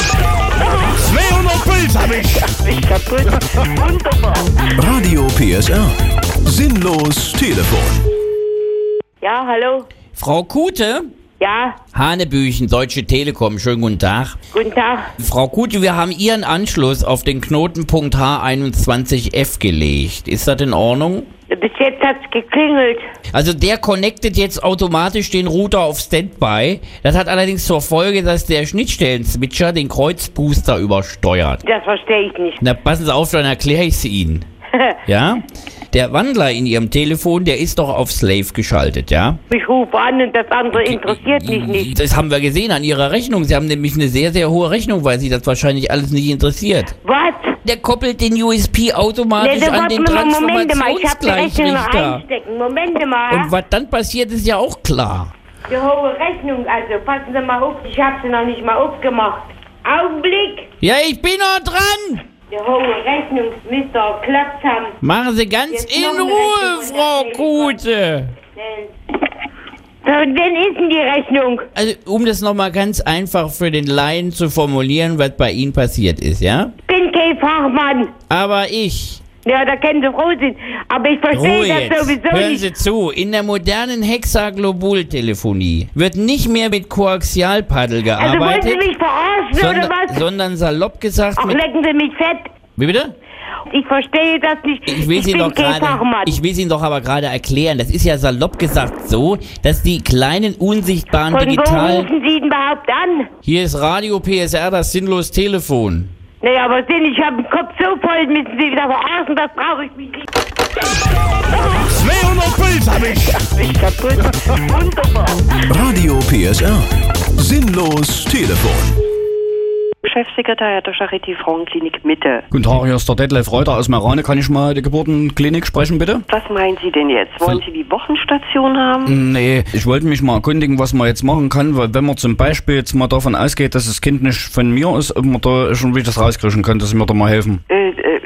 zweihundert Puls hab ich. Ich kaputt. Wunderbar. Radio P S R. Sinnlos Telefon. Ja, hallo? Frau Kute? Ja, Hanebüchen, Deutsche Telekom, schönen guten Tag. guten Tag. Frau Kute, wir haben Ihren Anschluss auf den Knotenpunkt H einundzwanzig F gelegt. Ist das in Ordnung? Bis jetzt hat's geklingelt. Also der connectet jetzt automatisch den Router auf Standby. Das hat allerdings zur Folge, dass der Schnittstellen-Switcher den Kreuzbooster übersteuert. Das verstehe ich nicht. Na, passen Sie auf, dann erkläre ich es Ihnen. Ja? Der Wandler in Ihrem Telefon, der ist doch auf Slave geschaltet, ja? Ich rufe an und das andere interessiert mich nicht. Das haben wir gesehen an Ihrer Rechnung. Sie haben nämlich eine sehr, sehr hohe Rechnung, weil Sie das wahrscheinlich alles nicht interessiert. Was? Der koppelt den U S P automatisch Nee, an den warte mal, Moment mal, ich hab die Rechnung noch Transformationsgleichrichter. einstecken. Moment mal. Und was dann passiert, ist ja auch klar. Die hohe Rechnung, also passen Sie mal auf, ich hab sie noch nicht mal aufgemacht. Augenblick! Ja, ich bin noch dran! Die hohe Rechnung müsste auch geklappt haben. Machen Sie ganz Jetzt in noch eine Ruhe, Rechnung Frau von Kute. So, und wann ist denn die Rechnung? Also, um das nochmal ganz einfach für den Laien zu formulieren, was bei Ihnen passiert ist, ja? Bin kein Fachmann. Aber ich. Ja, da können Sie froh sein. Aber ich verstehe Ruhe das jetzt. sowieso Hören nicht. Sie zu, in der modernen Hexaglobultelefonie wird nicht mehr mit Koaxialpaddel Also wollen gearbeitet, Sie mich verarschen sondern, oder was? sondern salopp gesagt Ach, mit... lecken Sie mich fett. Wie bitte? Ich verstehe das nicht. Ich will ich Sie bin doch kein gerade, Fachmann. ich will Ihnen doch aber gerade erklären, das ist ja salopp gesagt so, dass die kleinen unsichtbaren Von wo digitalen... rufen Sie denn überhaupt an? Hier ist Radio P S R, das sinnlos Telefon. Nee, aber sehen, ich habe den Kopf so voll, müssen Sie wieder verarschen, das brauche ich mich nicht. zweihundert Puls hab ich. Ich kaputt. Wunderbar. Radio P S R. Sinnlos Telefon. Chefsekretär der Charité Frauenklinik Mitte. Guten Tag, hier ist der Detlef Reuter aus Merane. Kann ich mal die Geburtenklinik sprechen, bitte? Was meinen Sie denn jetzt? Wollen Sie die Wochenstation haben? Nee, ich wollte mich mal erkundigen, was man jetzt machen kann, weil wenn man zum Beispiel jetzt mal davon ausgeht, dass das Kind nicht von mir ist, ob man da schon wie das rauskriegen kann, dass Sie mir da mal helfen. Äh, äh,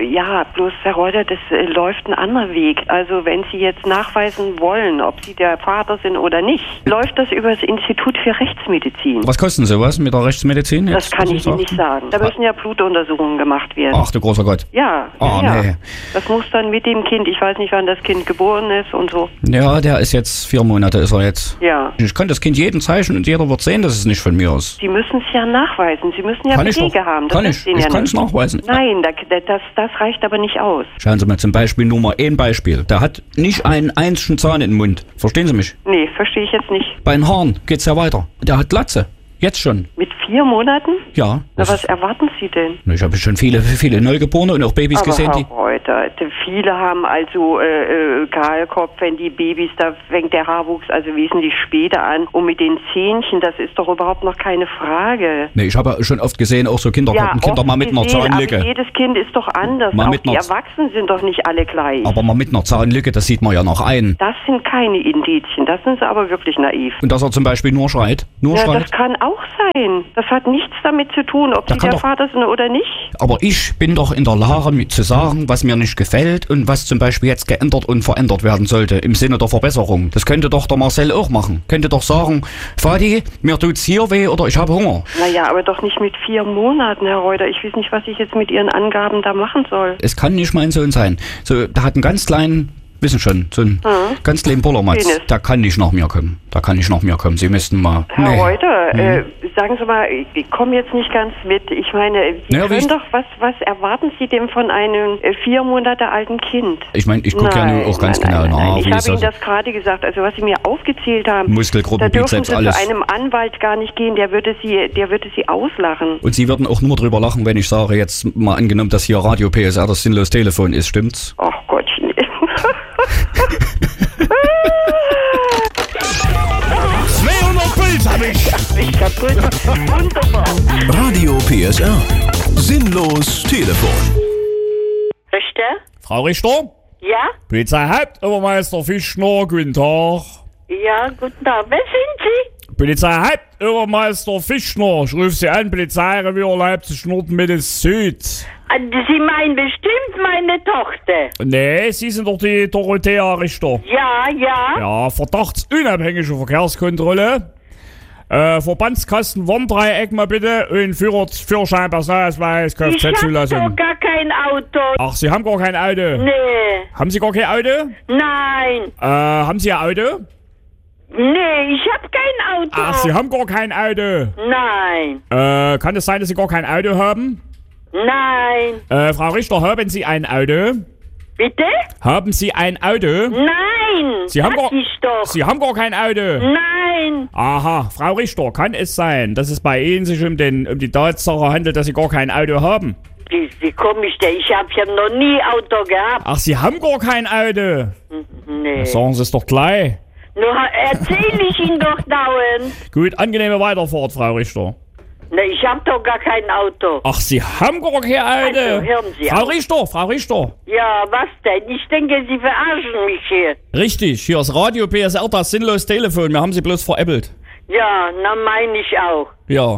ja, bloß, Herr Reuter, das äh, läuft ein anderer Weg. Also wenn Sie jetzt nachweisen wollen, ob Sie der Vater sind oder nicht, läuft das über das Institut für Rechtsmedizin. Was kosten sowas mit der Rechtsmedizin? Das Jetzt, kann was ich Ihnen nicht sagen. Da müssen ja Blutuntersuchungen gemacht werden. Ach du großer Gott. Ja, Oh, ja. nee. Das muss dann mit dem Kind, ich weiß nicht, wann das Kind geboren ist und so. Ja, der ist jetzt, vier Monate ist er jetzt. Ja. Ich kann das Kind jeden zeichnen und jeder wird sehen, dass es nicht von mir ist. Sie müssen es ja nachweisen. Sie müssen ja Kann ich Belege doch. haben. Das Kann ist ich. Ihnen Ich ja kann nicht. es nachweisen. Nein, da, das, das reicht aber nicht aus. Schauen Sie mal zum Beispiel nur mal ein Beispiel. Der hat nicht einen einzigen Zahn in den Mund. Verstehen Sie mich? Nee, verstehe ich jetzt nicht. Bei den Haaren geht's ja weiter. Der hat Glatze. Jetzt schon. Mit vier Monaten? Ja. Na, was erwarten Sie denn? Ich habe schon viele, viele Neugeborene und auch Babys aber gesehen, die... Herr Reuter, die- viele haben also äh, äh, Kahlkopf, wenn die Babys, da fängt der Haarwuchs also wesentlich später an. Und mit den Zähnchen, das ist doch überhaupt noch keine Frage. Nee, ich habe schon oft gesehen, auch so Kinder, Ja, Kinder oft mal mit einer gesehen, Zahnlücke. aber jedes Kind ist doch anders. Mal Auch mit die einer- Erwachsenen sind doch nicht alle gleich. Aber mal mit einer Zahnlücke, das sieht man ja noch ein. Das sind keine Indizien, das sind sie aber wirklich naiv. Und dass er zum Beispiel nur schreit. Nur Ja, schreit. das kann auch sein. Das hat nichts damit zu tun, ob Da sie kann der doch- Vater sind oder nicht. Aber ich bin doch in der Lage, mir zu sagen, was mir nicht gefällt und was zum Beispiel jetzt geändert und verändert werden sollte, im Sinne der Verbesserung. Das könnte doch der Marcel auch machen. Könnte doch sagen, Vati, mir tut's hier weh oder ich habe Hunger. Naja, aber doch nicht mit vier Monaten, Herr Reuter. Ich weiß nicht, was ich jetzt mit Ihren Angaben da machen soll. Es kann nicht mein Sohn sein. So, der hat einen ganz kleinen, wissen schon, so einen Mhm. ganz kleinen Bollermatz. Penis. Der kann nicht nach mir kommen. Der kann nicht nach mir kommen. Sie müssten mal... Herr Nee. Reuter, Hm. äh, sagen Sie mal, ich komme jetzt nicht ganz mit. Ich meine, Sie Naja, wie können ich- doch, was, was erwarten Sie denn von einem äh, vier Monate alten Kind? Ich meine, ich gucke ja nur auch ganz nein, genau nein, nach. nein. Ich wie habe es Ihnen also- das gerade gesagt. Also was Sie mir aufgezählt haben, Muskelgruppen, da dürfen Bizeps, Sie alles. zu einem Anwalt gar nicht gehen. Der würde Sie, der würde Sie auslachen. Und Sie würden auch nur drüber lachen, wenn ich sage, jetzt mal angenommen, dass hier Radio P S R das sinnlos Telefon ist, stimmt's? Ach Gottchen. zweihundert Puls hab ich. Ich kaputt. Wunderbar. Radio P S R. Sinnlos Telefon. Richter? Frau Richter? Ja? Polizeihauptobermeister Fischner, guten Tag. Ja, guten Tag. Wer sind Sie? Polizeihauptobermeister Fischner, ich rufe Sie an, Polizeirevier Leipzig-Nord-Mitte Süd. Ah, Sie meinen bestimmt meine Tochter. Nee, Sie sind doch die Dorothea Richter. Ja, ja. Ja, verdachtsunabhängige Verkehrskontrolle. Äh, Verbandskasten Warndreieck mal bitte und Führer, Führerschein, Personalausweis, Ich hab Kfz-Zulassung. doch gar kein Auto. Ach, Sie haben gar kein Auto? Nee. Haben Sie gar kein Auto? Nein. Äh, haben Sie ein Auto? Nee, ich hab kein Auto. Ach, Sie haben gar kein Auto. Nein. Äh, kann es sein, dass Sie gar kein Auto haben? Nein. Äh, Frau Richter, haben Sie ein Auto? Bitte? Haben Sie ein Auto? Nein. Sie haben, Sag gar, ich doch. Sie haben gar kein Auto? Nein. Aha, Frau Richter, kann es sein, dass es bei Ihnen sich um, den, um die Tatsache handelt, dass Sie gar kein Auto haben? Wie, wie komm ich denn? Ich hab ja noch nie Auto gehabt. Ach, Sie haben gar kein Auto? Nee. Sagen Sie es doch gleich. Nur erzähl ich Ihnen doch dauernd. Gut, angenehme Weiterfahrt, Frau Richter. Ne, ich hab doch gar kein Auto. Ach, Sie haben gar kein Auto? Also, hören Sie Frau auf. Richter, Frau Richter. Ja, was denn? Ich denke, Sie verarschen mich hier. Richtig, hier ist Radio P S R, das sinnlos Telefon. Wir haben Sie bloß veräppelt. Ja, na mein ich auch. Ja.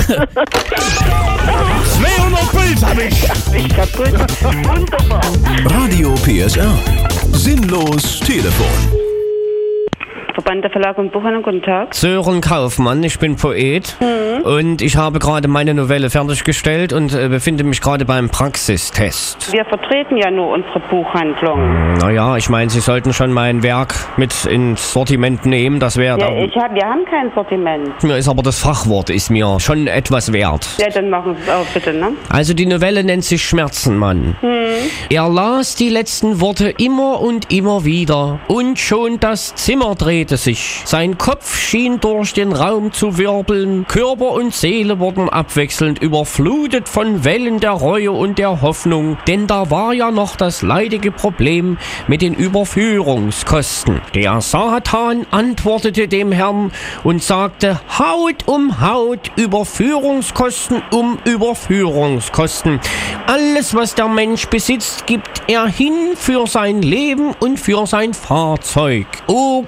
zweihundert Puls hab ich. Ich kaputt. Wunderbar. Radio P S R. Sinnlos Telefon. Verband der Verlag und Buchhandlung, guten Tag. Sören Kaufmann, ich bin Poet Mhm. und ich habe gerade meine Novelle fertiggestellt und äh, befinde mich gerade beim Praxistest. Wir vertreten ja nur unsere Buchhandlung. Naja, ich meine, Sie sollten schon mein Werk mit ins Sortiment nehmen, das wäre... Ja, ich hab, wir haben kein Sortiment. Mir ist aber das Fachwort ist mir schon etwas wert. Ja, dann machen Sie es auch bitte, ne? Also die Novelle nennt sich Schmerzenmann. Hm. Er las die letzten Worte immer und immer wieder und schon das Zimmer drehte sich. Sein Kopf schien durch den Raum zu wirbeln. Körper und Seele wurden abwechselnd überflutet von Wellen der Reue und der Hoffnung. Denn da war ja noch das leidige Problem mit den Überführungskosten. Der Satan antwortete dem Herrn und sagte, Haut um Haut, Überführungskosten um Überführungskosten. Alles, was der Mensch besitzt, gibt er hin für sein Leben und für sein Fahrzeug. O geliebte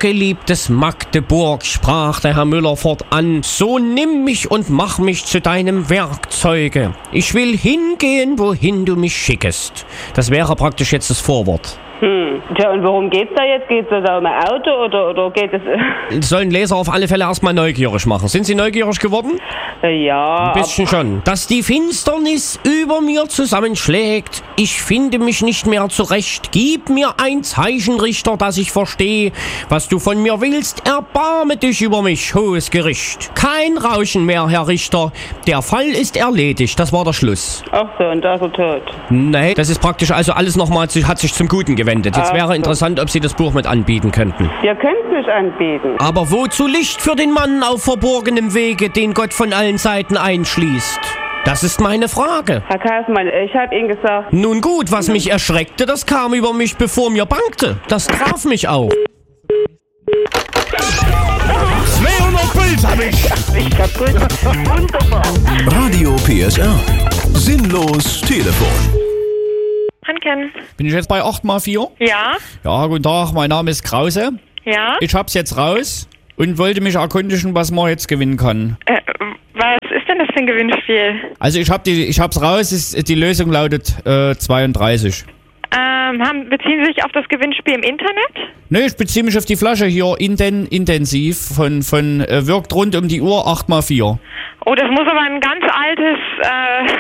vertrautes Magdeburg, sprach der Herr Müller fortan, so nimm mich und mach mich zu deinem Werkzeuge. Ich will hingehen, wohin du mich schickest. Das wäre praktisch jetzt das Vorwort. Hm. Tja, und worum geht's da jetzt? Geht's da um ein Auto oder, oder geht es... Das sollen Leser auf alle Fälle erstmal neugierig machen. Sind Sie neugierig geworden? Ja. Ein bisschen schon. Dass die Finsternis über mir zusammenschlägt. Ich finde mich nicht mehr zurecht. Gib mir ein Zeichen, Richter, dass ich verstehe, was du von mir willst. Erbarme dich über mich, hohes Gericht. Kein Rauschen mehr, Herr Richter. Der Fall ist erledigt. Das war der Schluss. Ach so, und da ist er tot. Nee, das ist praktisch also alles nochmal, hat sich zum Guten gewendet. Jetzt wäre interessant, ob Sie das Buch mit anbieten könnten. Ihr könnt es nicht anbieten. Aber wozu Licht für den Mann auf verborgenem Wege, den Gott von allen Seiten einschließt? Das ist meine Frage. Herr Kaufmann, ich habe Ihnen gesagt... Nun gut, was mich erschreckte, das kam über mich, bevor mir bangte. Das traf mich auch. zweihundert Puls hab ich. Ich kaputt. Wunderbar. Radio P S R. Sinnlos Telefon. Hanken. Bin ich jetzt bei acht mal vier? Ja. Ja, guten Tag, mein Name ist Krause. Ja. Ich hab's jetzt raus und wollte mich erkundigen, was man jetzt gewinnen kann. Äh, was ist denn das für ein Gewinnspiel? Also ich hab die, ich hab's raus, ist, die Lösung lautet äh, zweiunddreißig. Ähm, haben, beziehen Sie sich auf das Gewinnspiel im Internet? Ne, ich beziehe mich auf die Flasche hier, Inten, intensiv, von, von äh, wirkt rund um die Uhr acht mal vier. Oh, das muss aber ein ganz altes... Äh